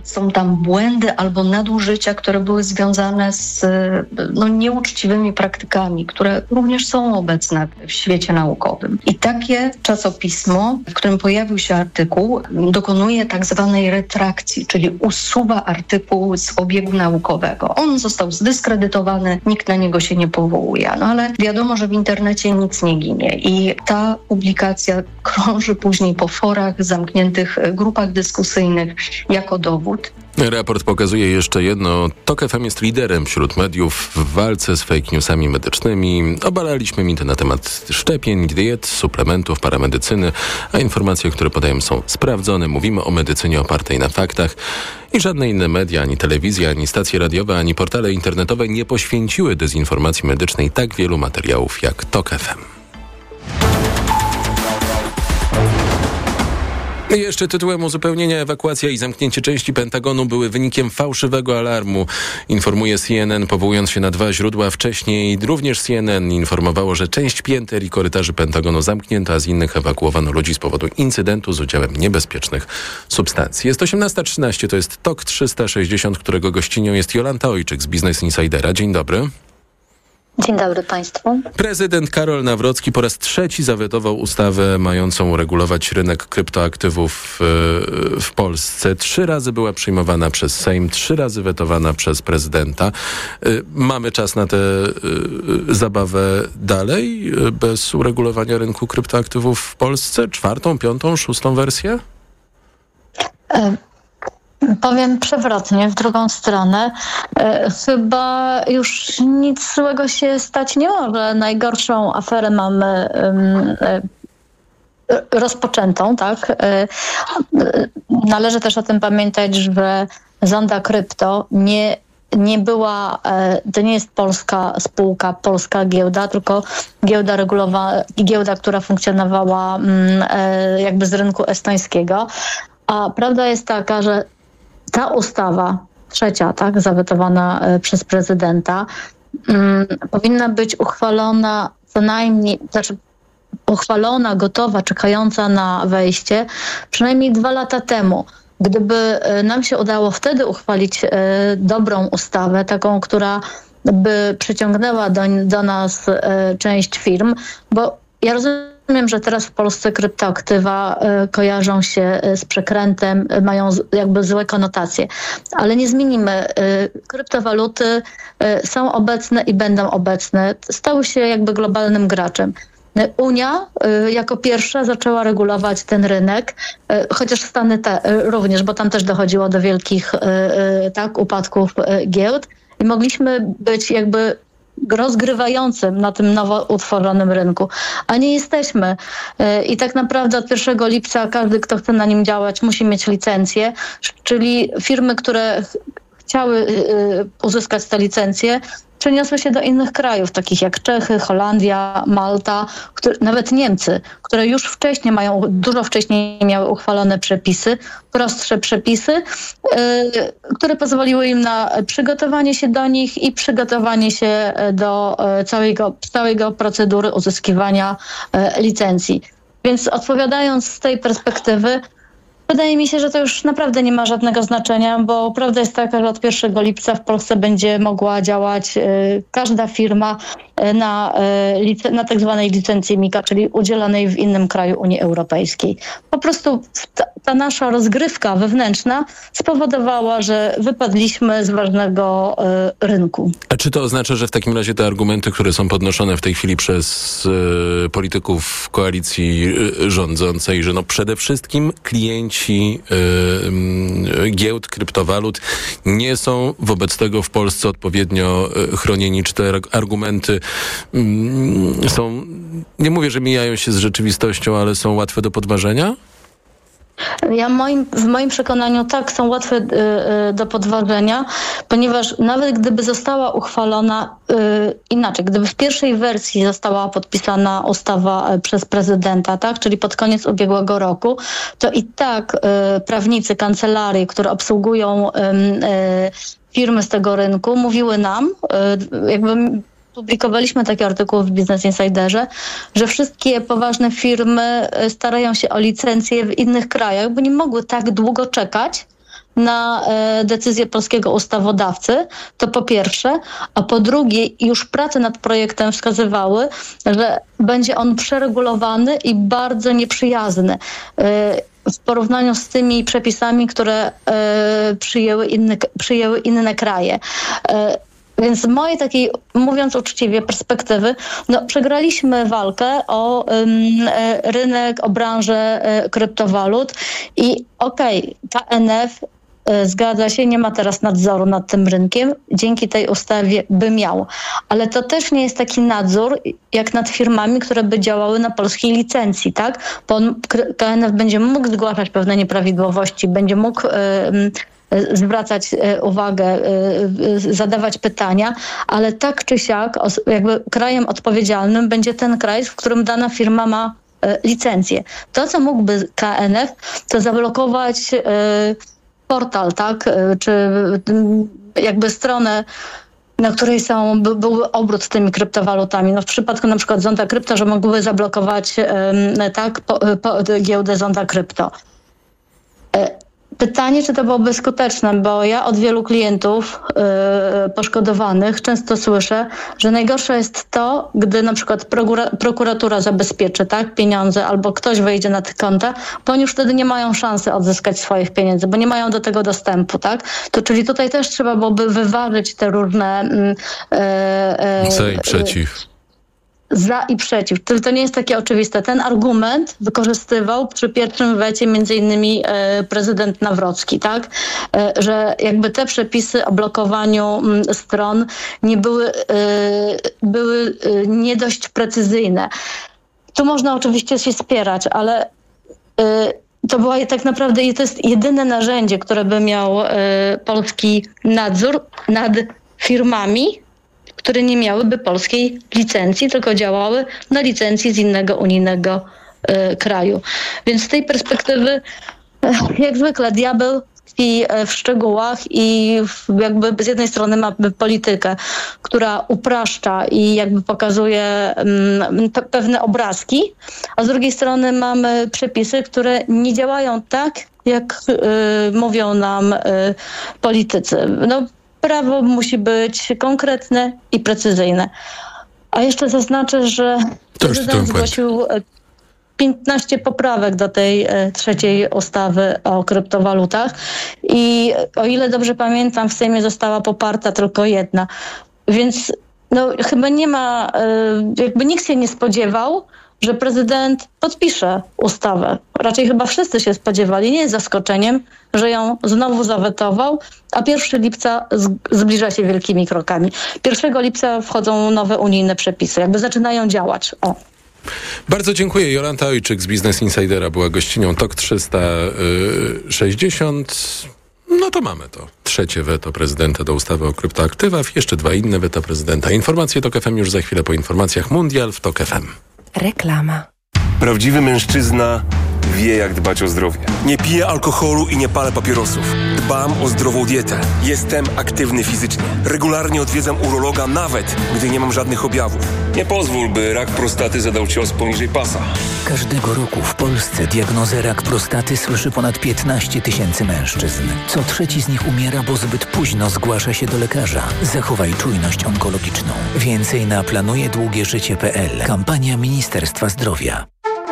tam błędy albo nadużycia, które były związane z no, nieuczciwymi praktykami, które również są obecne w świecie naukowym. I takie czasopismo, w którym pojawił się artykuł, dokonuje tak zwanej retrakcji, czyli usuwa artykuł z obiegu naukowego. On został zdyskredytowany, nikt na niego się nie powołuje. No ale wiadomo, że w internecie nic nie ginie i ta publikacja krąży później po forach, zamkniętych grupach dyskusyjnych jako dowód. Raport pokazuje jeszcze jedno. TOK F M jest liderem wśród mediów w walce z fake newsami medycznymi. Obalaliśmy mity na temat szczepień, diet, suplementów, paramedycyny, a informacje, które podają, są sprawdzone. Mówimy o medycynie opartej na faktach i żadne inne media, ani telewizja, ani stacje radiowe, ani portale internetowe nie poświęciły dezinformacji medycznej tak wielu materiałów jak TOK F M. Jeszcze tytułem uzupełnienia: ewakuacja i zamknięcie części Pentagonu były wynikiem fałszywego alarmu, informuje C N N, powołując się na dwa źródła. Wcześniej również C N N informowało, że część pięter i korytarzy Pentagonu zamknięta, a z innych ewakuowano ludzi z powodu incydentu z udziałem niebezpiecznych substancji. Jest osiemnasta trzynaście, to jest TOK trzysta sześćdziesiąt, którego gościnią jest Jolanta Ojczyk z Business Insidera. Dzień dobry. Dzień dobry Państwu. Prezydent Karol Nawrocki po raz trzeci zawetował ustawę mającą uregulować rynek kryptoaktywów w Polsce. Trzy razy była przyjmowana przez Sejm, trzy razy wetowana przez prezydenta. Mamy czas na tę zabawę dalej, bez uregulowania rynku kryptoaktywów w Polsce? Czwartą, piątą, szóstą wersję? E- Powiem przewrotnie, w drugą stronę. E, chyba już nic złego się stać nie może. Najgorszą aferę mamy e, rozpoczętą, tak? E, należy też o tym pamiętać, że Zonda Krypto nie nie była, to nie jest polska spółka, polska giełda, tylko giełda regulowana, giełda, która funkcjonowała jakby z rynku estońskiego. A prawda jest taka, że ta ustawa, trzecia, tak, zawetowana przez prezydenta, um, powinna być uchwalona co najmniej, znaczy uchwalona, gotowa, czekająca na wejście przynajmniej dwa lata temu. Gdyby nam się udało wtedy uchwalić e, dobrą ustawę, taką, która by przyciągnęła do, do nas e, część firm, bo ja rozumiem, że teraz w Polsce kryptoaktywa e, kojarzą się z przekrętem, e, mają z, jakby złe konotacje, ale nie zmienimy. E, kryptowaluty e, są obecne i będą obecne. Stały się jakby globalnym graczem. Unia y, jako pierwsza zaczęła regulować ten rynek, y, chociaż Stany te, y, również, bo tam też dochodziło do wielkich y, y, tak, upadków y, giełd i mogliśmy być jakby rozgrywającym na tym nowo utworzonym rynku, a nie jesteśmy. Y, I tak naprawdę od pierwszego lipca każdy, kto chce na nim działać, musi mieć licencję, czyli firmy, które ch- chciały y, uzyskać te licencje, przeniosły się do innych krajów, takich jak Czechy, Holandia, Malta, które, nawet Niemcy, które już wcześniej mają, dużo wcześniej miały uchwalone przepisy, prostsze przepisy, yy, które pozwoliły im na przygotowanie się do nich i przygotowanie się do yy, całego, całego procedury uzyskiwania yy, licencji. Więc odpowiadając z tej perspektywy, wydaje mi się, że to już naprawdę nie ma żadnego znaczenia, bo prawda jest taka, że od pierwszego lipca w Polsce będzie mogła działać y, każda firma y, na, y, lice, na tak zwanej licencji MiCA, czyli udzielonej w innym kraju Unii Europejskiej. Po prostu ta, ta nasza rozgrywka wewnętrzna spowodowała, że wypadliśmy z ważnego y, rynku. A czy to oznacza, że w takim razie te argumenty, które są podnoszone w tej chwili przez y, polityków koalicji y, rządzącej, że no przede wszystkim klienci Yy, giełd, kryptowalut nie są wobec tego w Polsce odpowiednio chronieni? Czy te argumenty yy, są, nie mówię, że mijają się z rzeczywistością, ale są łatwe do podważenia? Ja moim, w moim przekonaniu tak, są łatwe y, y, do podważenia, ponieważ nawet gdyby została uchwalona y, inaczej, gdyby w pierwszej wersji została podpisana ustawa y, przez prezydenta, tak, czyli pod koniec ubiegłego roku, to i tak y, prawnicy, kancelarii, które obsługują y, y, firmy z tego rynku, mówiły nam, y, jakby publikowaliśmy taki artykuł w Business Insiderze, że wszystkie poważne firmy starają się o licencje w innych krajach, bo nie mogły tak długo czekać na e, decyzję polskiego ustawodawcy, to po pierwsze, a po drugie już prace nad projektem wskazywały, że będzie on przeregulowany i bardzo nieprzyjazny e, w porównaniu z tymi przepisami, które e, przyjęły, inne, przyjęły inne kraje. E, Więc z mojej takiej, mówiąc uczciwie, perspektywy, no, przegraliśmy walkę o um, rynek, o branżę y, kryptowalut i okej, okay, K N F y, zgadza się, nie ma teraz nadzoru nad tym rynkiem, dzięki tej ustawie by miał. Ale to też nie jest taki nadzór jak nad firmami, które by działały na polskiej licencji, tak? Bo on, K N F będzie mógł zgłaszać pewne nieprawidłowości, będzie mógł... Y, zwracać uwagę, zadawać pytania, ale tak czy siak jakby krajem odpowiedzialnym będzie ten kraj, w którym dana firma ma licencję. To, co mógłby K N F, to zablokować portal, tak, czy jakby stronę, na której są, by, był obrót z tymi kryptowalutami. No w przypadku na przykład Zonda Krypto, że mogłyby zablokować tak, po, po, giełdę Zonda Krypto. Pytanie, czy to byłoby skuteczne, bo ja od wielu klientów yy, poszkodowanych często słyszę, że najgorsze jest to, gdy na przykład prokura- prokuratura zabezpieczy tak, pieniądze albo ktoś wejdzie na te konta, bo oni już wtedy nie mają szansy odzyskać swoich pieniędzy, bo nie mają do tego dostępu. Tak? To, czyli tutaj też trzeba byłoby wyważyć te różne... Yy, yy, Za i przeciw. Za i przeciw. To, to nie jest takie oczywiste. Ten argument wykorzystywał przy pierwszym wecie między innymi e, prezydent Nawrocki, tak? E, że jakby te przepisy o blokowaniu m, stron nie były, e, były e, nie dość precyzyjne. Tu można oczywiście się spierać, ale e, to była tak naprawdę to jest jedyne narzędzie, które by miał e, polski nadzór nad firmami, które nie miałyby polskiej licencji, tylko działały na licencji z innego unijnego y, kraju. Więc z tej perspektywy, jak zwykle, diabeł tkwi w szczegółach i jakby z jednej strony mamy politykę, która upraszcza i jakby pokazuje um, pe- pewne obrazki, a z drugiej strony mamy przepisy, które nie działają tak, jak y, mówią nam y, politycy. No, prawo musi być konkretne i precyzyjne. A jeszcze zaznaczę, że prezydent zgłosił piętnaście poprawek do tej trzeciej ustawy o kryptowalutach i o ile dobrze pamiętam, w Sejmie została poparta tylko jedna. Więc no, chyba nie ma, jakby nikt się nie spodziewał, że prezydent podpisze ustawę. Raczej chyba wszyscy się spodziewali, nie jest zaskoczeniem, że ją znowu zawetował, a pierwszego lipca zbliża się wielkimi krokami. pierwszego lipca wchodzą nowe unijne przepisy, jakby zaczynają działać. O. Bardzo dziękuję. Jolanta Ojczyk z Business Insidera była gościnią T O K trzysta sześćdziesiąt. No to mamy to. Trzecie weto prezydenta do ustawy o kryptoaktywach, jeszcze dwa inne weta prezydenta. Informacje Tok F M już za chwilę po informacjach. Mundial w Tok F M. Reklama. Prawdziwy mężczyzna wie, jak dbać o zdrowie. Nie piję alkoholu i nie palę papierosów. Dbam o zdrową dietę. Jestem aktywny fizycznie. Regularnie odwiedzam urologa, nawet gdy nie mam żadnych objawów. Nie pozwól, by rak prostaty zadał cios poniżej pasa. Każdego roku w Polsce diagnozę rak prostaty słyszy ponad piętnaście tysięcy mężczyzn. Co trzeci z nich umiera, bo zbyt późno zgłasza się do lekarza. Zachowaj czujność onkologiczną. Więcej na planuje długie życie kropka p l. Kampania Ministerstwa Zdrowia.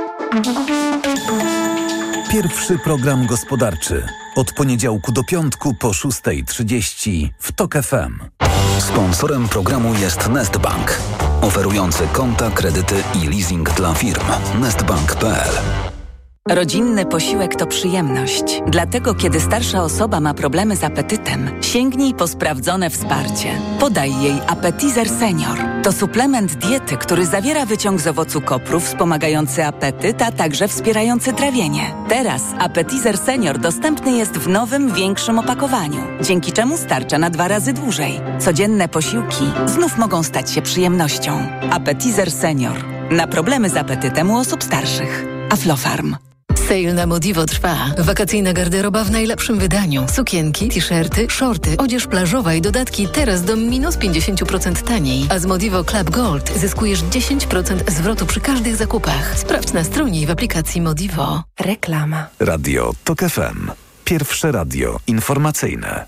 Pierwszy program gospodarczy. Od poniedziałku do piątku po szósta trzydzieści w Tok F M. Sponsorem programu jest Nestbank, oferujący konta, kredyty i leasing dla firm. nestbank kropka p l. Rodzinny posiłek to przyjemność. Dlatego, kiedy starsza osoba ma problemy z apetytem, sięgnij po sprawdzone wsparcie. Podaj jej Appetizer Senior. To suplement diety, który zawiera wyciąg z owocu kopru wspomagający apetyt, a także wspierający trawienie. Teraz Appetizer Senior dostępny jest w nowym, większym opakowaniu, dzięki czemu starcza na dwa razy dłużej. Codzienne posiłki znów mogą stać się przyjemnością. Appetizer Senior. Na problemy z apetytem u osób starszych. Aflofarm. Sale na Modivo trwa. Wakacyjna garderoba w najlepszym wydaniu. Sukienki, t-shirty, shorty, odzież plażowa i dodatki teraz do minus pięćdziesiąt procent taniej. A z Modivo Club Gold zyskujesz dziesięć procent zwrotu przy każdych zakupach. Sprawdź na stronie i w aplikacji Modivo. Reklama. Radio Tok F M. Pierwsze radio informacyjne.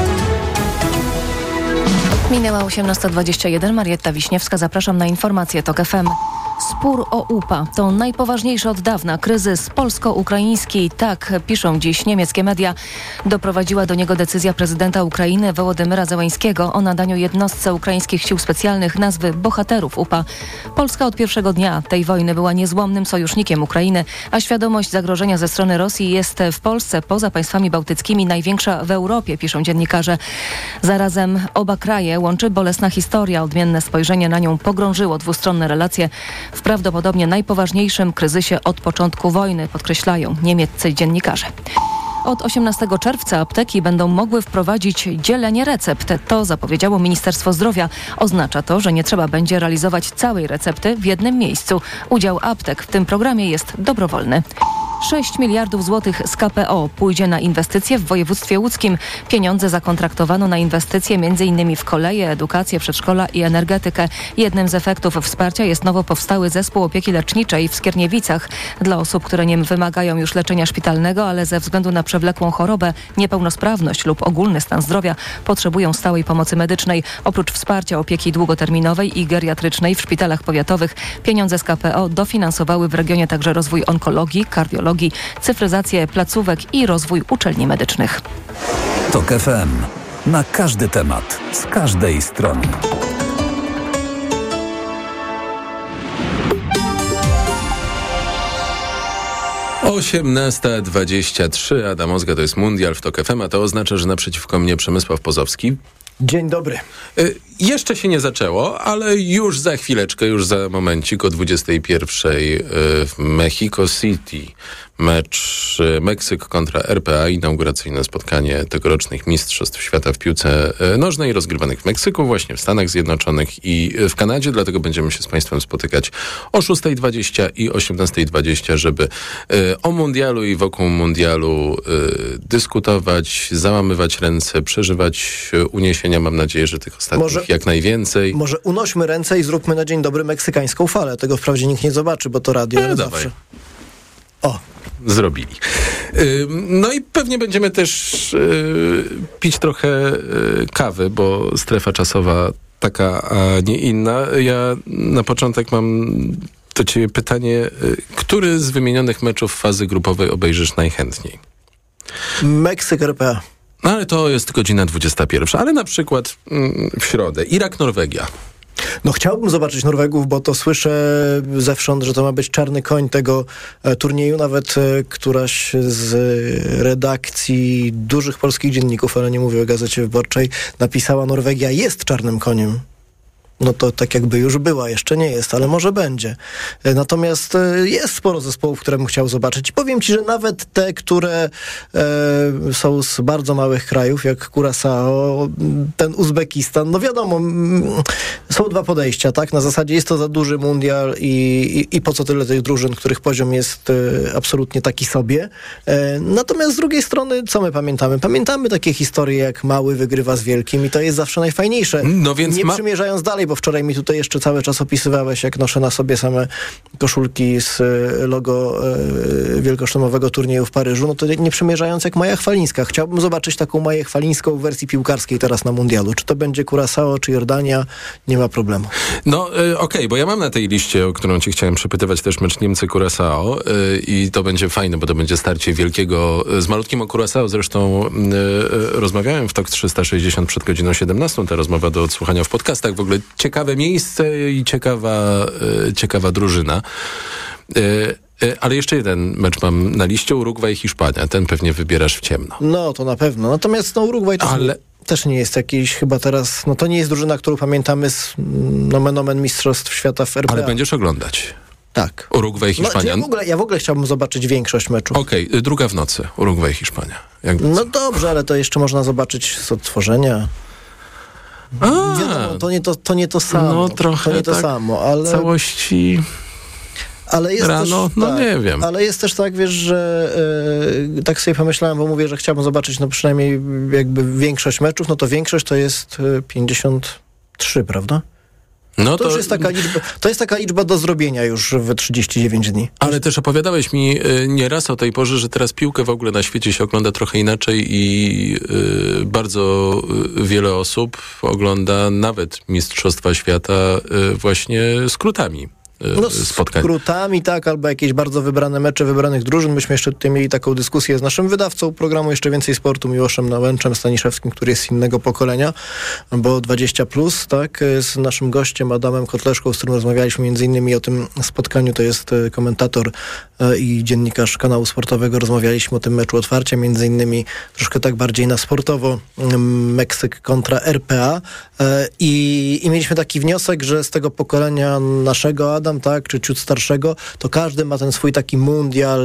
Minęła osiemnasta dwadzieścia jeden. Marietta Wiśniewska. Zapraszam na informacje TOK F M. Spór o U P A to najpoważniejszy od dawna kryzys polsko-ukraiński. Tak piszą dziś niemieckie media. Doprowadziła do niego decyzja prezydenta Ukrainy Wołodymyra Zełańskiego o nadaniu jednostce ukraińskich sił specjalnych nazwy bohaterów U P A. Polska od pierwszego dnia tej wojny była niezłomnym sojusznikiem Ukrainy, a świadomość zagrożenia ze strony Rosji jest w Polsce poza państwami bałtyckimi największa w Europie, piszą dziennikarze. Zarazem oba kraje łączy bolesna historia. Odmienne spojrzenie na nią pogrążyło dwustronne relacje w prawdopodobnie najpoważniejszym kryzysie od początku wojny, podkreślają niemieccy dziennikarze. Od osiemnastego czerwca apteki będą mogły wprowadzić dzielenie recept. To zapowiedziało Ministerstwo Zdrowia. Oznacza to, że nie trzeba będzie realizować całej recepty w jednym miejscu. Udział aptek w tym programie jest dobrowolny. sześć miliardów złotych z K P O pójdzie na inwestycje w województwie łódzkim. Pieniądze zakontraktowano na inwestycje m.in. w koleje, edukację, przedszkola i energetykę. Jednym z efektów wsparcia jest nowo powstały zespół opieki leczniczej w Skierniewicach dla osób, które nie wymagają już leczenia szpitalnego, ale ze względu na przewlekłą chorobę, niepełnosprawność lub ogólny stan zdrowia potrzebują stałej pomocy medycznej. Oprócz wsparcia opieki długoterminowej i geriatrycznej w szpitalach powiatowych, pieniądze z K P O dofinansowały w regionie także rozwój onkologii, kardiologii, cyfryzację placówek i rozwój uczelni medycznych. TOK F M. Na każdy temat, z każdej strony. osiemnasta dwadzieścia trzy. Adam Ozga, to jest Mundial w TOK F M, a to oznacza, że naprzeciwko mnie Przemysław Pozowski. Dzień dobry. Y, jeszcze się nie zaczęło, ale już za chwileczkę, już za momencik o dwudziestej pierwszej y, w Mexico City mecz y, Meksyk kontra R P A, inauguracyjne spotkanie tegorocznych Mistrzostw Świata w piłce y, nożnej rozgrywanych w Meksyku, właśnie w Stanach Zjednoczonych i y, w Kanadzie, dlatego będziemy się z Państwem spotykać o szóstej dwadzieścia i osiemnastej dwadzieścia, żeby y, o mundialu i wokół mundialu y, dyskutować, załamywać ręce, przeżywać y, uniesienia. Mam nadzieję, że tych ostatnich może, jak najwięcej. Może unośmy ręce i zróbmy na dzień dobry meksykańską falę. Tego wprawdzie nikt nie zobaczy, bo to radio, ale zawsze. O. Zrobili. No i pewnie będziemy też pić trochę kawy, bo strefa czasowa taka, a nie inna. Ja na początek mam do ciebie pytanie, który z wymienionych meczów fazy grupowej obejrzysz najchętniej? Meksyk R P A. No ale to jest godzina dwudziesta pierwsza, ale na przykład mm, w środę. Irak-Norwegia. No chciałbym zobaczyć Norwegów, bo to słyszę zewsząd, że to ma być czarny koń tego e, turnieju. Nawet e, któraś z redakcji dużych polskich dzienników, ale nie mówię o Gazecie Wyborczej, napisała: Norwegia jest czarnym koniem. No to tak jakby już była, jeszcze nie jest, ale może będzie. Natomiast jest sporo zespołów, które bym chciał zobaczyć. I powiem ci, że nawet te, które e, są z bardzo małych krajów, jak Curaçao, ten Uzbekistan, no wiadomo, m, są dwa podejścia, tak? Na zasadzie jest to za duży mundial i, i, i po co tyle tych drużyn, których poziom jest e, absolutnie taki sobie. E, natomiast z drugiej strony, co my pamiętamy? Pamiętamy takie historie, jak mały wygrywa z wielkim i to jest zawsze najfajniejsze. No więc nie ma... przymierzając dalej, bo wczoraj mi tutaj jeszcze cały czas opisywałeś, jak noszę na sobie same koszulki z logo e, wielkoszlemowego turnieju w Paryżu, no to nie przymierzając jak Maja Chwalińska. Chciałbym zobaczyć taką Maję Chwalińską w wersji piłkarskiej teraz na mundialu. Czy to będzie Curaçao, czy Jordania, nie ma problemu. No e, okej, okay, bo ja mam na tej liście, o którą cię chciałem przepytywać, też mecz Niemcy-Curaçao e, i to będzie fajne, bo to będzie starcie wielkiego, z malutkim o Curaçao zresztą e, e, rozmawiałem w TOK trzysta sześćdziesiąt przed godziną siedemnastą. Ta rozmowa do odsłuchania w podcastach. W ogóle ciekawe miejsce i ciekawa, e, ciekawa drużyna. E, e, ale jeszcze jeden mecz mam na liście, Urugwaj-Hiszpania. Ten pewnie wybierasz w ciemno. No, to na pewno. Natomiast no, Urugwaj też, ale... nie, też nie jest jakiś chyba teraz... No to nie jest drużyna, którą pamiętamy z nomen omen Mistrzostw Świata w R P A. Ale będziesz oglądać. Tak. Urugwaj-Hiszpania. No, ja, w ogóle, ja w ogóle chciałbym zobaczyć większość meczów. Okej, okay, druga w nocy. Urugwaj-Hiszpania. Jakby no co? Dobrze, ale to jeszcze można zobaczyć z odtworzenia. A, wiadomo, to nie to, to nie to samo. No trochę to nie to tak samo, ale... całości... Ale jest rano, też, no tak, nie wiem. Ale jest też tak, wiesz, że yy, tak sobie pomyślałem, bo mówię, że chciałbym zobaczyć no przynajmniej jakby większość meczów, no to większość to jest pięćdziesiąt trzy, prawda? No to, to, już jest taka liczba, to jest taka liczba do zrobienia już w trzydzieści dziewięć dni. Ale też opowiadałeś mi y, nieraz o tej porze, że teraz piłkę w ogóle na świecie się ogląda trochę inaczej i y, bardzo y, wiele osób ogląda nawet Mistrzostwa Świata y, właśnie skrótami. No, spotkań. Skrótami, tak, albo jakieś bardzo wybrane mecze wybranych drużyn. Myśmy jeszcze tutaj mieli taką dyskusję z naszym wydawcą programu Jeszcze Więcej Sportu, Miłoszem Nałęczem Staniszewskim, który jest z innego pokolenia, bo dwadzieścia plus, tak, z naszym gościem Adamem Kotleszką, z którym rozmawialiśmy między innymi o tym spotkaniu, to jest komentator i dziennikarz kanału sportowego. Rozmawialiśmy o tym meczu otwarcia, między innymi troszkę tak bardziej na sportowo, Meksyk kontra R P A i, i mieliśmy taki wniosek, że z tego pokolenia naszego Adam, tak, czy ciut starszego, to każdy ma ten swój taki mundial,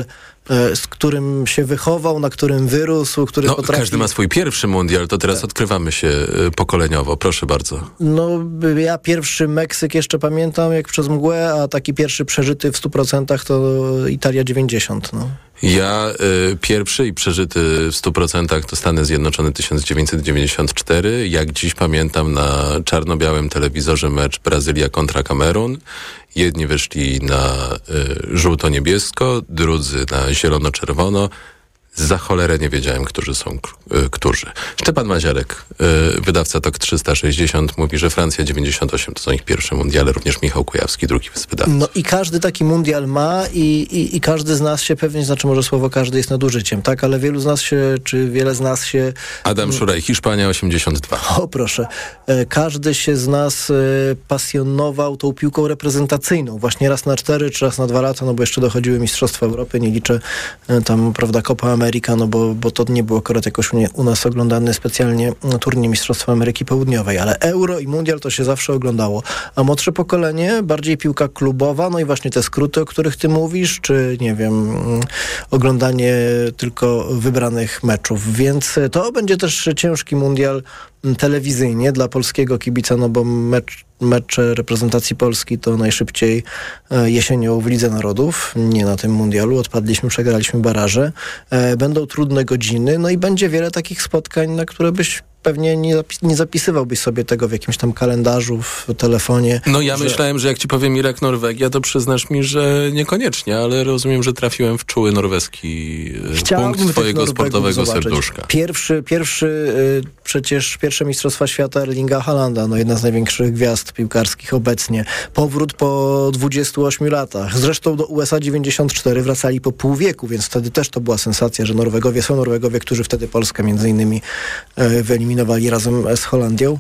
z którym się wychował, na którym wyrósł, który no, potrafi... Każdy ma swój pierwszy mundial, to teraz tak. Odkrywamy się pokoleniowo. Proszę bardzo. No, ja pierwszy Meksyk jeszcze pamiętam, jak przez mgłę, a taki pierwszy przeżyty w stu procentach to Italia dziewięćdziesiąt, no. Ja y, pierwszy i przeżyty w stu procentach to Stany Zjednoczone tysiąc dziewięćset dziewięćdziesiąt cztery. Jak dziś pamiętam na czarno-białym telewizorze mecz Brazylia kontra Kamerun. Jedni wyszli na y, żółto-niebiesko, drudzy na zielono-czerwono. Za cholerę nie wiedziałem, którzy są y, którzy. Szczepan Maziarek, y, wydawca Tok trzysta sześćdziesiąt, mówi, że Francja dziewięćdziesiąt osiem to są ich pierwsze mundiale, również Michał Kujawski, drugi z wydawców. No i każdy taki mundial ma i, i, i każdy z nas się pewnie, znaczy może słowo każdy jest nadużyciem, tak? Ale wielu z nas się, czy wiele z nas się... Adam Szuraj, Hiszpania osiemdziesiąt dwa. O proszę. Każdy się z nas pasjonował tą piłką reprezentacyjną. Właśnie raz na cztery, czy raz na dwa lata, no bo jeszcze dochodziły Mistrzostwa Europy, nie liczę tam, prawda, Copa America, no bo, bo to nie był akurat jakoś u, nie, u nas oglądany specjalnie turniej Mistrzostwa Ameryki Południowej, ale Euro i Mundial to się zawsze oglądało. A młodsze pokolenie, bardziej piłka klubowa, no i właśnie te skróty, o których ty mówisz, czy nie wiem, oglądanie tylko wybranych meczów. Więc to będzie też ciężki Mundial telewizyjnie dla polskiego kibica, no bo mecz, mecze reprezentacji Polski to najszybciej jesienią w Lidze Narodów, nie na tym mundialu. Odpadliśmy, przegraliśmy baraże. Będą trudne godziny, no i będzie wiele takich spotkań, na które byś pewnie nie, zapis- nie zapisywałbyś sobie tego w jakimś tam kalendarzu, w telefonie. No ja że... myślałem, że jak ci powiem Irak, Norwegia, to przyznasz mi, że niekoniecznie, ale rozumiem, że trafiłem w czuły norweski Chciałbym punkt twojego sportowego zobaczyć. serduszka. Pierwszy, pierwszy y, przecież pierwsze Mistrzostwa Świata Erlinga Haalanda, no jedna z największych gwiazd piłkarskich obecnie. Powrót po dwudziestu ośmiu latach. Zresztą do U S A dziewięćdziesiąt cztery wracali po pół wieku, więc wtedy też to była sensacja, że Norwegowie są Norwegowie, którzy wtedy Polskę między innymi y, wyeliminowali razem z Holandią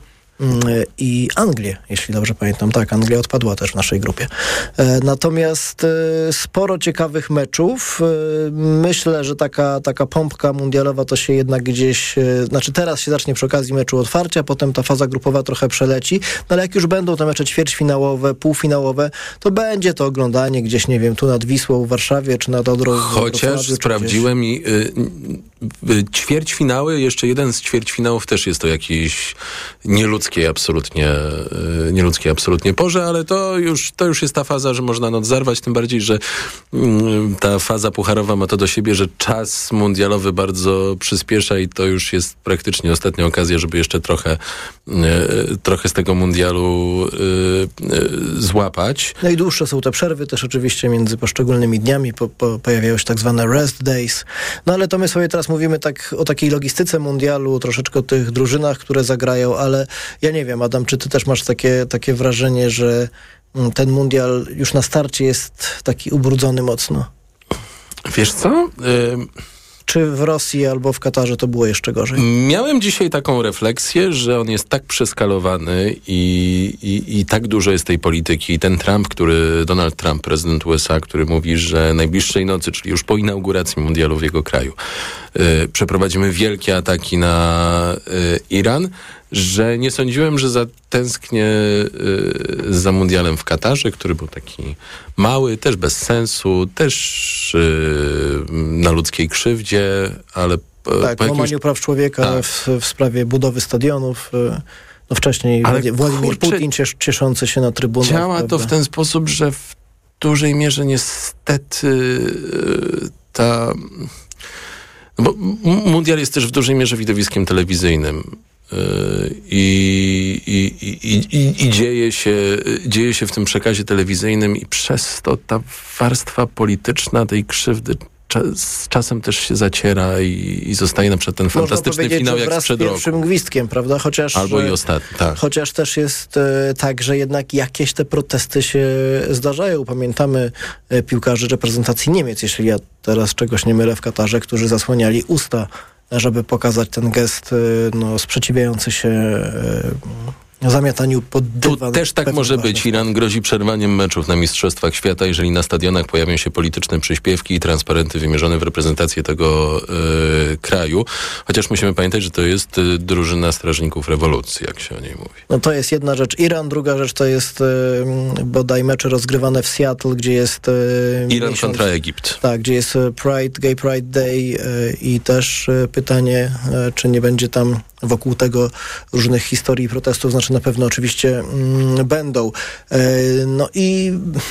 i Anglię, jeśli dobrze pamiętam. Tak, Anglia odpadła też w naszej grupie. Natomiast sporo ciekawych meczów. Myślę, że taka, taka pompka mundialowa to się jednak gdzieś, znaczy teraz się zacznie przy okazji meczu otwarcia, potem ta faza grupowa trochę przeleci, no ale jak już będą te mecze ćwierćfinałowe, półfinałowe, to będzie to oglądanie gdzieś, nie wiem, tu nad Wisłą w Warszawie, czy nad Odrą w Chociaż sprawdziłem i y, y, ćwierćfinały, jeszcze jeden z ćwierćfinałów też jest to jakiś nieludzki Nieludzkiej absolutnie, nieludzkiej absolutnie porze, ale to już, to już jest ta faza, że można noc zarwać, tym bardziej, że ta faza pucharowa ma to do siebie, że czas mundialowy bardzo przyspiesza i to już jest praktycznie ostatnia okazja, żeby jeszcze trochę, trochę z tego mundialu złapać. No i dłuższe są te przerwy też oczywiście między poszczególnymi dniami, po, po, pojawiają się tak zwane rest days. No ale to my sobie teraz mówimy tak o takiej logistyce mundialu, troszeczkę o tych drużynach, które zagrają, ale ja nie wiem, Adam, czy ty też masz takie, takie wrażenie, że ten mundial już na starcie jest taki ubrudzony mocno? Wiesz co? Y- Czy w Rosji albo w Katarze to było jeszcze gorzej? Miałem dzisiaj taką refleksję, że on jest tak przeskalowany i, i, i tak dużo jest tej polityki. I ten Trump, który, Donald Trump, prezydent U S A, który mówi, że najbliższej nocy, czyli już po inauguracji mundialu w jego kraju, y, przeprowadzimy wielkie ataki na y, Iran, że nie sądziłem, że zatęsknię y, za mundialem w Katarze, który był taki mały, też bez sensu, też y, na ludzkiej krzywdzie, ale... Tak, po łamaniu jakimś... praw człowieka tak. w, w sprawie budowy stadionów. No wcześniej ale Władimir kurczę, Putin ciesz, cieszący się na trybunach. Działa prawda? to w ten sposób, że w dużej mierze niestety y, ta... No bo mundial jest też w dużej mierze widowiskiem telewizyjnym. I, i, i, i, i dzieje się, dzieje się w tym przekazie telewizyjnym i przez to ta warstwa polityczna tej krzywdy z czasem też się zaciera i, i zostaje na przykład ten fantastyczny finał jak sprzed roku. Pierwszym gwizdkiem, prawda? Chociaż, Albo i ostatni, tak. Chociaż też jest e, tak, że jednak jakieś te protesty się zdarzają. Pamiętamy e, piłkarzy reprezentacji Niemiec, jeśli ja teraz czegoś nie mylę, w Katarze, którzy zasłaniali usta, żeby pokazać ten gest e, no, sprzeciwiający się e, zamiataniu pod dywan. Tu też tak może być. Iran grozi przerwaniem meczów na Mistrzostwach Świata, jeżeli na stadionach pojawią się polityczne przyśpiewki i transparenty wymierzone w reprezentację tego e, kraju. Chociaż musimy pamiętać, że to jest e, drużyna strażników rewolucji, jak się o niej mówi. No to jest jedna rzecz Iran, druga rzecz to jest e, bodaj mecze rozgrywane w Seattle, gdzie jest... E, Iran miesiąc, kontra Egipt. Tak, gdzie jest Pride, Gay Pride Day e, i też e, pytanie, e, czy nie będzie tam wokół tego różnych historii i protestów, znaczy na pewno oczywiście mm, będą. E, no i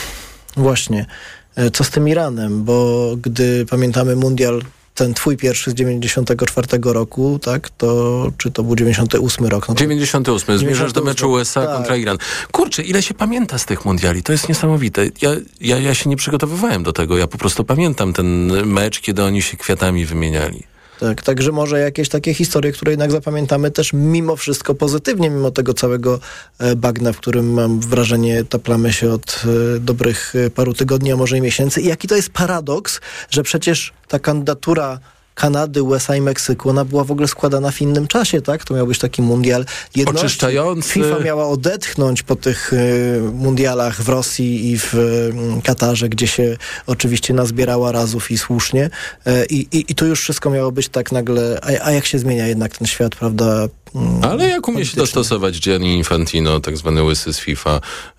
właśnie, e, co z tym Iranem? Bo gdy pamiętamy mundial, ten twój pierwszy z dziewięćdziesiątego czwartego roku, tak, to czy to był dziewięćdziesiąty ósmy rok? No dziewięćdziesiąty ósmy. Zmierzasz do meczu U S A tak. kontra Iran. Kurczę, ile się pamięta z tych mundiali? To jest niesamowite. Ja, ja, ja się nie przygotowywałem do tego. Ja po prostu pamiętam ten mecz, kiedy oni się kwiatami wymieniali. Tak, także może jakieś takie historie, które jednak zapamiętamy też mimo wszystko pozytywnie, mimo tego całego bagna, w którym mam wrażenie taplamy się od dobrych paru tygodni, a może i miesięcy. I jaki to jest paradoks, że przecież ta kandydatura Kanady, U S A i Meksyku, ona była w ogóle składana w innym czasie, tak? To miał być taki mundial jedności. Oczyszczający. FIFA miała odetchnąć po tych y, mundialach w Rosji i w y, Katarze, gdzie się oczywiście nazbierała razów i słusznie. Y, i, I tu już wszystko miało być tak nagle, a, a jak się zmienia jednak ten świat, prawda? Ale jak umie się dostosować Gianni Infantino, tak zwany łysy z FIFA,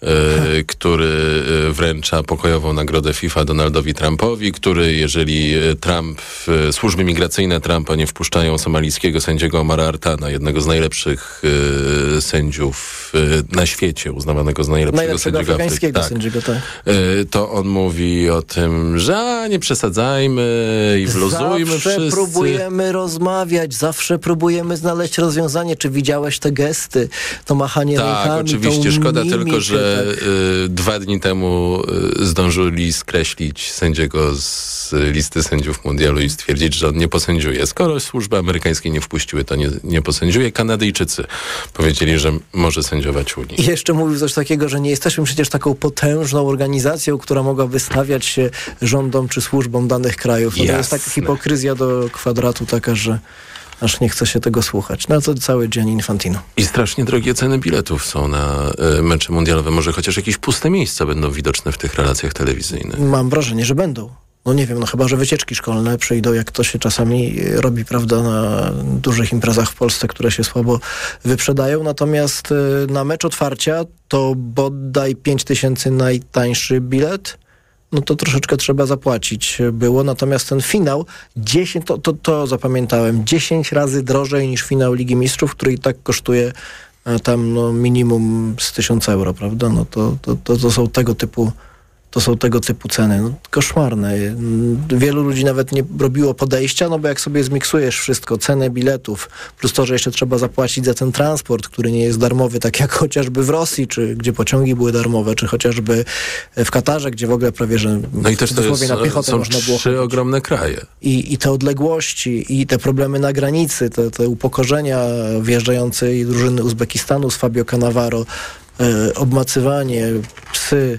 y, który y, wręcza pokojową nagrodę FIFA Donaldowi Trumpowi, który jeżeli Trump, y, służby migracyjne Trumpa nie wpuszczają somalijskiego sędziego Omara Artana, jednego z najlepszych y, sędziów y, na świecie, uznawanego z najlepszego Najlepszego sędziego afrykańskiego tak. sędziego, tak. Y, to on mówi o tym, że a, nie przesadzajmy i wluzujmy zawsze wszyscy. próbujemy rozmawiać, zawsze próbujemy znaleźć rozwiązanie. Czy widziałeś te gesty, to machanie tak, rękami, Tak, oczywiście. Szkoda mimikę, tylko, że tak. y, dwa dni temu y, zdążyli skreślić sędziego z listy sędziów mundialu i stwierdzić, że on nie posędziuje. Skoro służby amerykańskie nie wpuściły, to nie, nie posędziuje. Kanadyjczycy powiedzieli, że może sędziować Unii. I jeszcze mówił coś takiego, że nie jesteśmy przecież taką potężną organizacją, która mogłaby stawiać się rządom czy służbom danych krajów. To jest taka hipokryzja do kwadratu taka, że aż nie chce się tego słuchać. No to cały Gianni Infantino. I strasznie drogie ceny biletów są na y, mecze mundialowe. Może chociaż jakieś puste miejsca będą widoczne w tych relacjach telewizyjnych. Mam wrażenie, że będą. No nie wiem, no chyba, że wycieczki szkolne przyjdą, jak to się czasami robi, prawda, na dużych imprezach w Polsce, które się słabo wyprzedają. Natomiast y, na mecz otwarcia to bodaj pięć tysięcy najtańszy bilet. No to troszeczkę trzeba zapłacić było. Natomiast ten finał, dziesięć, to, to, to zapamiętałem, dziesięć razy drożej niż finał Ligi Mistrzów, który i tak kosztuje tam no, minimum z tysiąc euro, prawda? No to, to, to, to są tego typu To są tego typu ceny. No, koszmarne. Wielu ludzi nawet nie robiło podejścia, no bo jak sobie zmiksujesz wszystko, cenę biletów, plus to, że jeszcze trzeba zapłacić za ten transport, który nie jest darmowy, tak jak chociażby w Rosji, czy gdzie pociągi były darmowe, czy chociażby w Katarze, gdzie w ogóle prawie, że no i też to jest, na piechotę są można było trzy chodzić. Ogromne kraje. I, I te odległości, i te problemy na granicy, te, te upokorzenia wjeżdżającej drużyny Uzbekistanu z Fabio Cannavaro, e, obmacywanie, psy.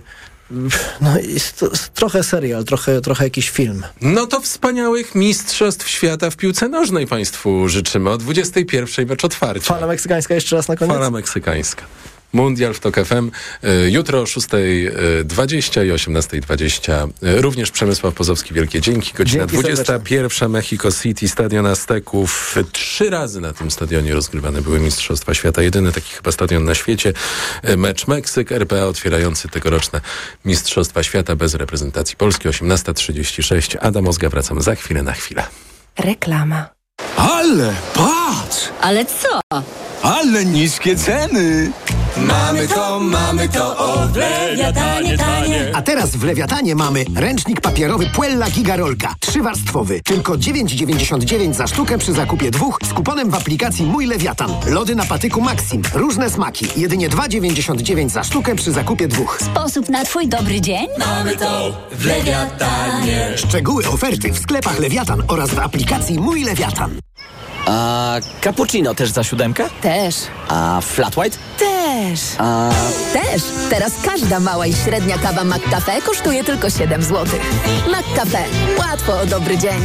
No jest to trochę serial, trochę, trochę jakiś film. No to wspaniałych mistrzostw świata w piłce nożnej Państwu życzymy. O dwudziestej pierwszej mecz otwarcia. Fala meksykańska jeszcze raz na koniec? Fala meksykańska. Mundial w TOK F M. Jutro o szóstej dwadzieścia i osiemnastej dwadzieścia. Również Przemysław Pozowski, wielkie dzięki. Godzina dzięki dwudziesta pierwsza. Mexico City, stadion Azteków. Trzy razy na tym stadionie rozgrywane były Mistrzostwa Świata. Jedyny taki chyba stadion na świecie. Mecz Meksyk, R P A otwierający tegoroczne Mistrzostwa Świata bez reprezentacji Polski. osiemnasta trzydzieści sześć. Adam Ozga, wracam za chwilę na chwilę. Reklama. Ale patrz! Ale co? Ale niskie ceny! Mamy to, mamy to, o, w Lewiatanie tanie. A teraz w Lewiatanie mamy ręcznik papierowy Puella Gigarolka. Trzywarstwowy. Tylko dziewięć dziewięćdziesiąt dziewięć za sztukę przy zakupie dwóch z kuponem w aplikacji Mój Lewiatan. Lody na patyku Maxim. Różne smaki. Jedynie dwa dziewięćdziesiąt dziewięć za sztukę przy zakupie dwóch. Sposób na twój dobry dzień? Mamy to w Lewiatanie. Szczegóły oferty w sklepach Lewiatan oraz w aplikacji Mój Lewiatan. A cappuccino też za siódemkę? Też. A flat white? Też. A... Też. Teraz każda mała i średnia kawa McCafe kosztuje tylko siedem złotych. McCafe. Łatwo o dobry dzień.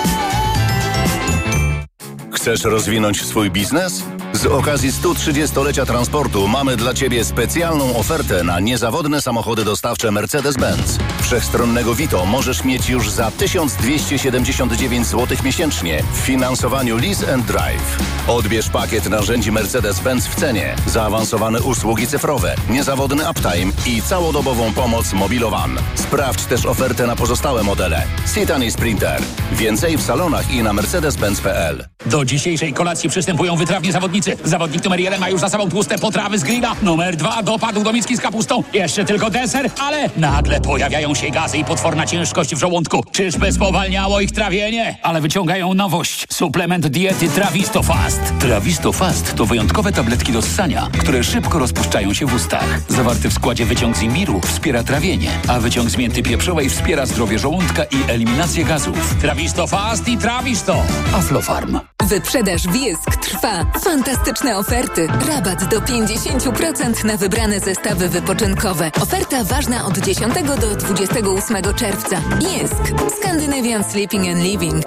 Chcesz rozwinąć swój biznes? Z okazji stu trzydziestolecia transportu mamy dla Ciebie specjalną ofertę na niezawodne samochody dostawcze Mercedes-Benz. Wszechstronnego Vito możesz mieć już za tysiąc dwieście siedemdziesiąt dziewięć złotych miesięcznie w finansowaniu Lease and Drive. Odbierz pakiet narzędzi Mercedes-Benz w cenie, zaawansowane usługi cyfrowe, niezawodny uptime i całodobową pomoc Mobilowan. Sprawdź też ofertę na pozostałe modele. Citan i Sprinter. Więcej w salonach i na mercedes benz kropka p l. Do dzisiejszej kolacji przystępują wytrawnie zawodnicy. Zawodnik numer jeden ma już za sobą tłuste potrawy z grilla. Numer dwa dopadł do miski z kapustą. Jeszcze tylko deser, ale nagle pojawiają się gazy i potworna ciężkość w żołądku. Czyżby spowalniało ich trawienie? Ale wyciągają nowość. Suplement diety Trawisto Fast. Trawisto Fast to wyjątkowe tabletki do ssania, które szybko rozpuszczają się w ustach. Zawarty w składzie wyciąg z imbiru wspiera trawienie, a wyciąg z mięty pieprzowej wspiera zdrowie żołądka i eliminację gazów. Trawisto Fast i Trawisto. Aflofarm. Wyprzedaż Wiesk trwa. Fantastyczne oferty. Rabat do pięćdziesiąt procent na wybrane zestawy wypoczynkowe. Oferta ważna od dziesiątego do dwudziestego ósmego czerwca. Wiesk. Scandinavian Sleeping and Living.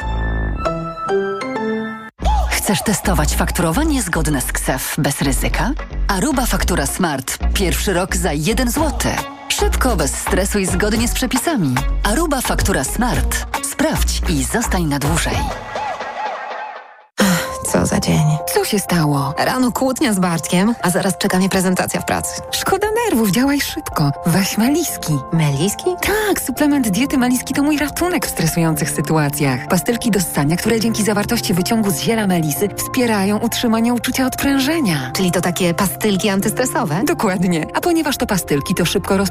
Chcesz testować fakturowanie zgodne z K S E F bez ryzyka? Aruba Faktura Smart. Pierwszy rok za jeden złoty. Szybko, bez stresu i zgodnie z przepisami. Aruba Faktura Smart. Sprawdź i zostań na dłużej. Co za dzień. Co się stało? Rano kłótnia z Bartkiem, a zaraz czeka mnie prezentacja w pracy. Szkoda nerwów, działaj szybko. Weź Meliski. Meliski? Tak, suplement diety Meliski to mój ratunek w stresujących sytuacjach. Pastylki do ssania, które dzięki zawartości wyciągu z ziela melisy wspierają utrzymanie uczucia odprężenia. Czyli to takie pastylki antystresowe? Dokładnie. A ponieważ to pastylki, to szybko roz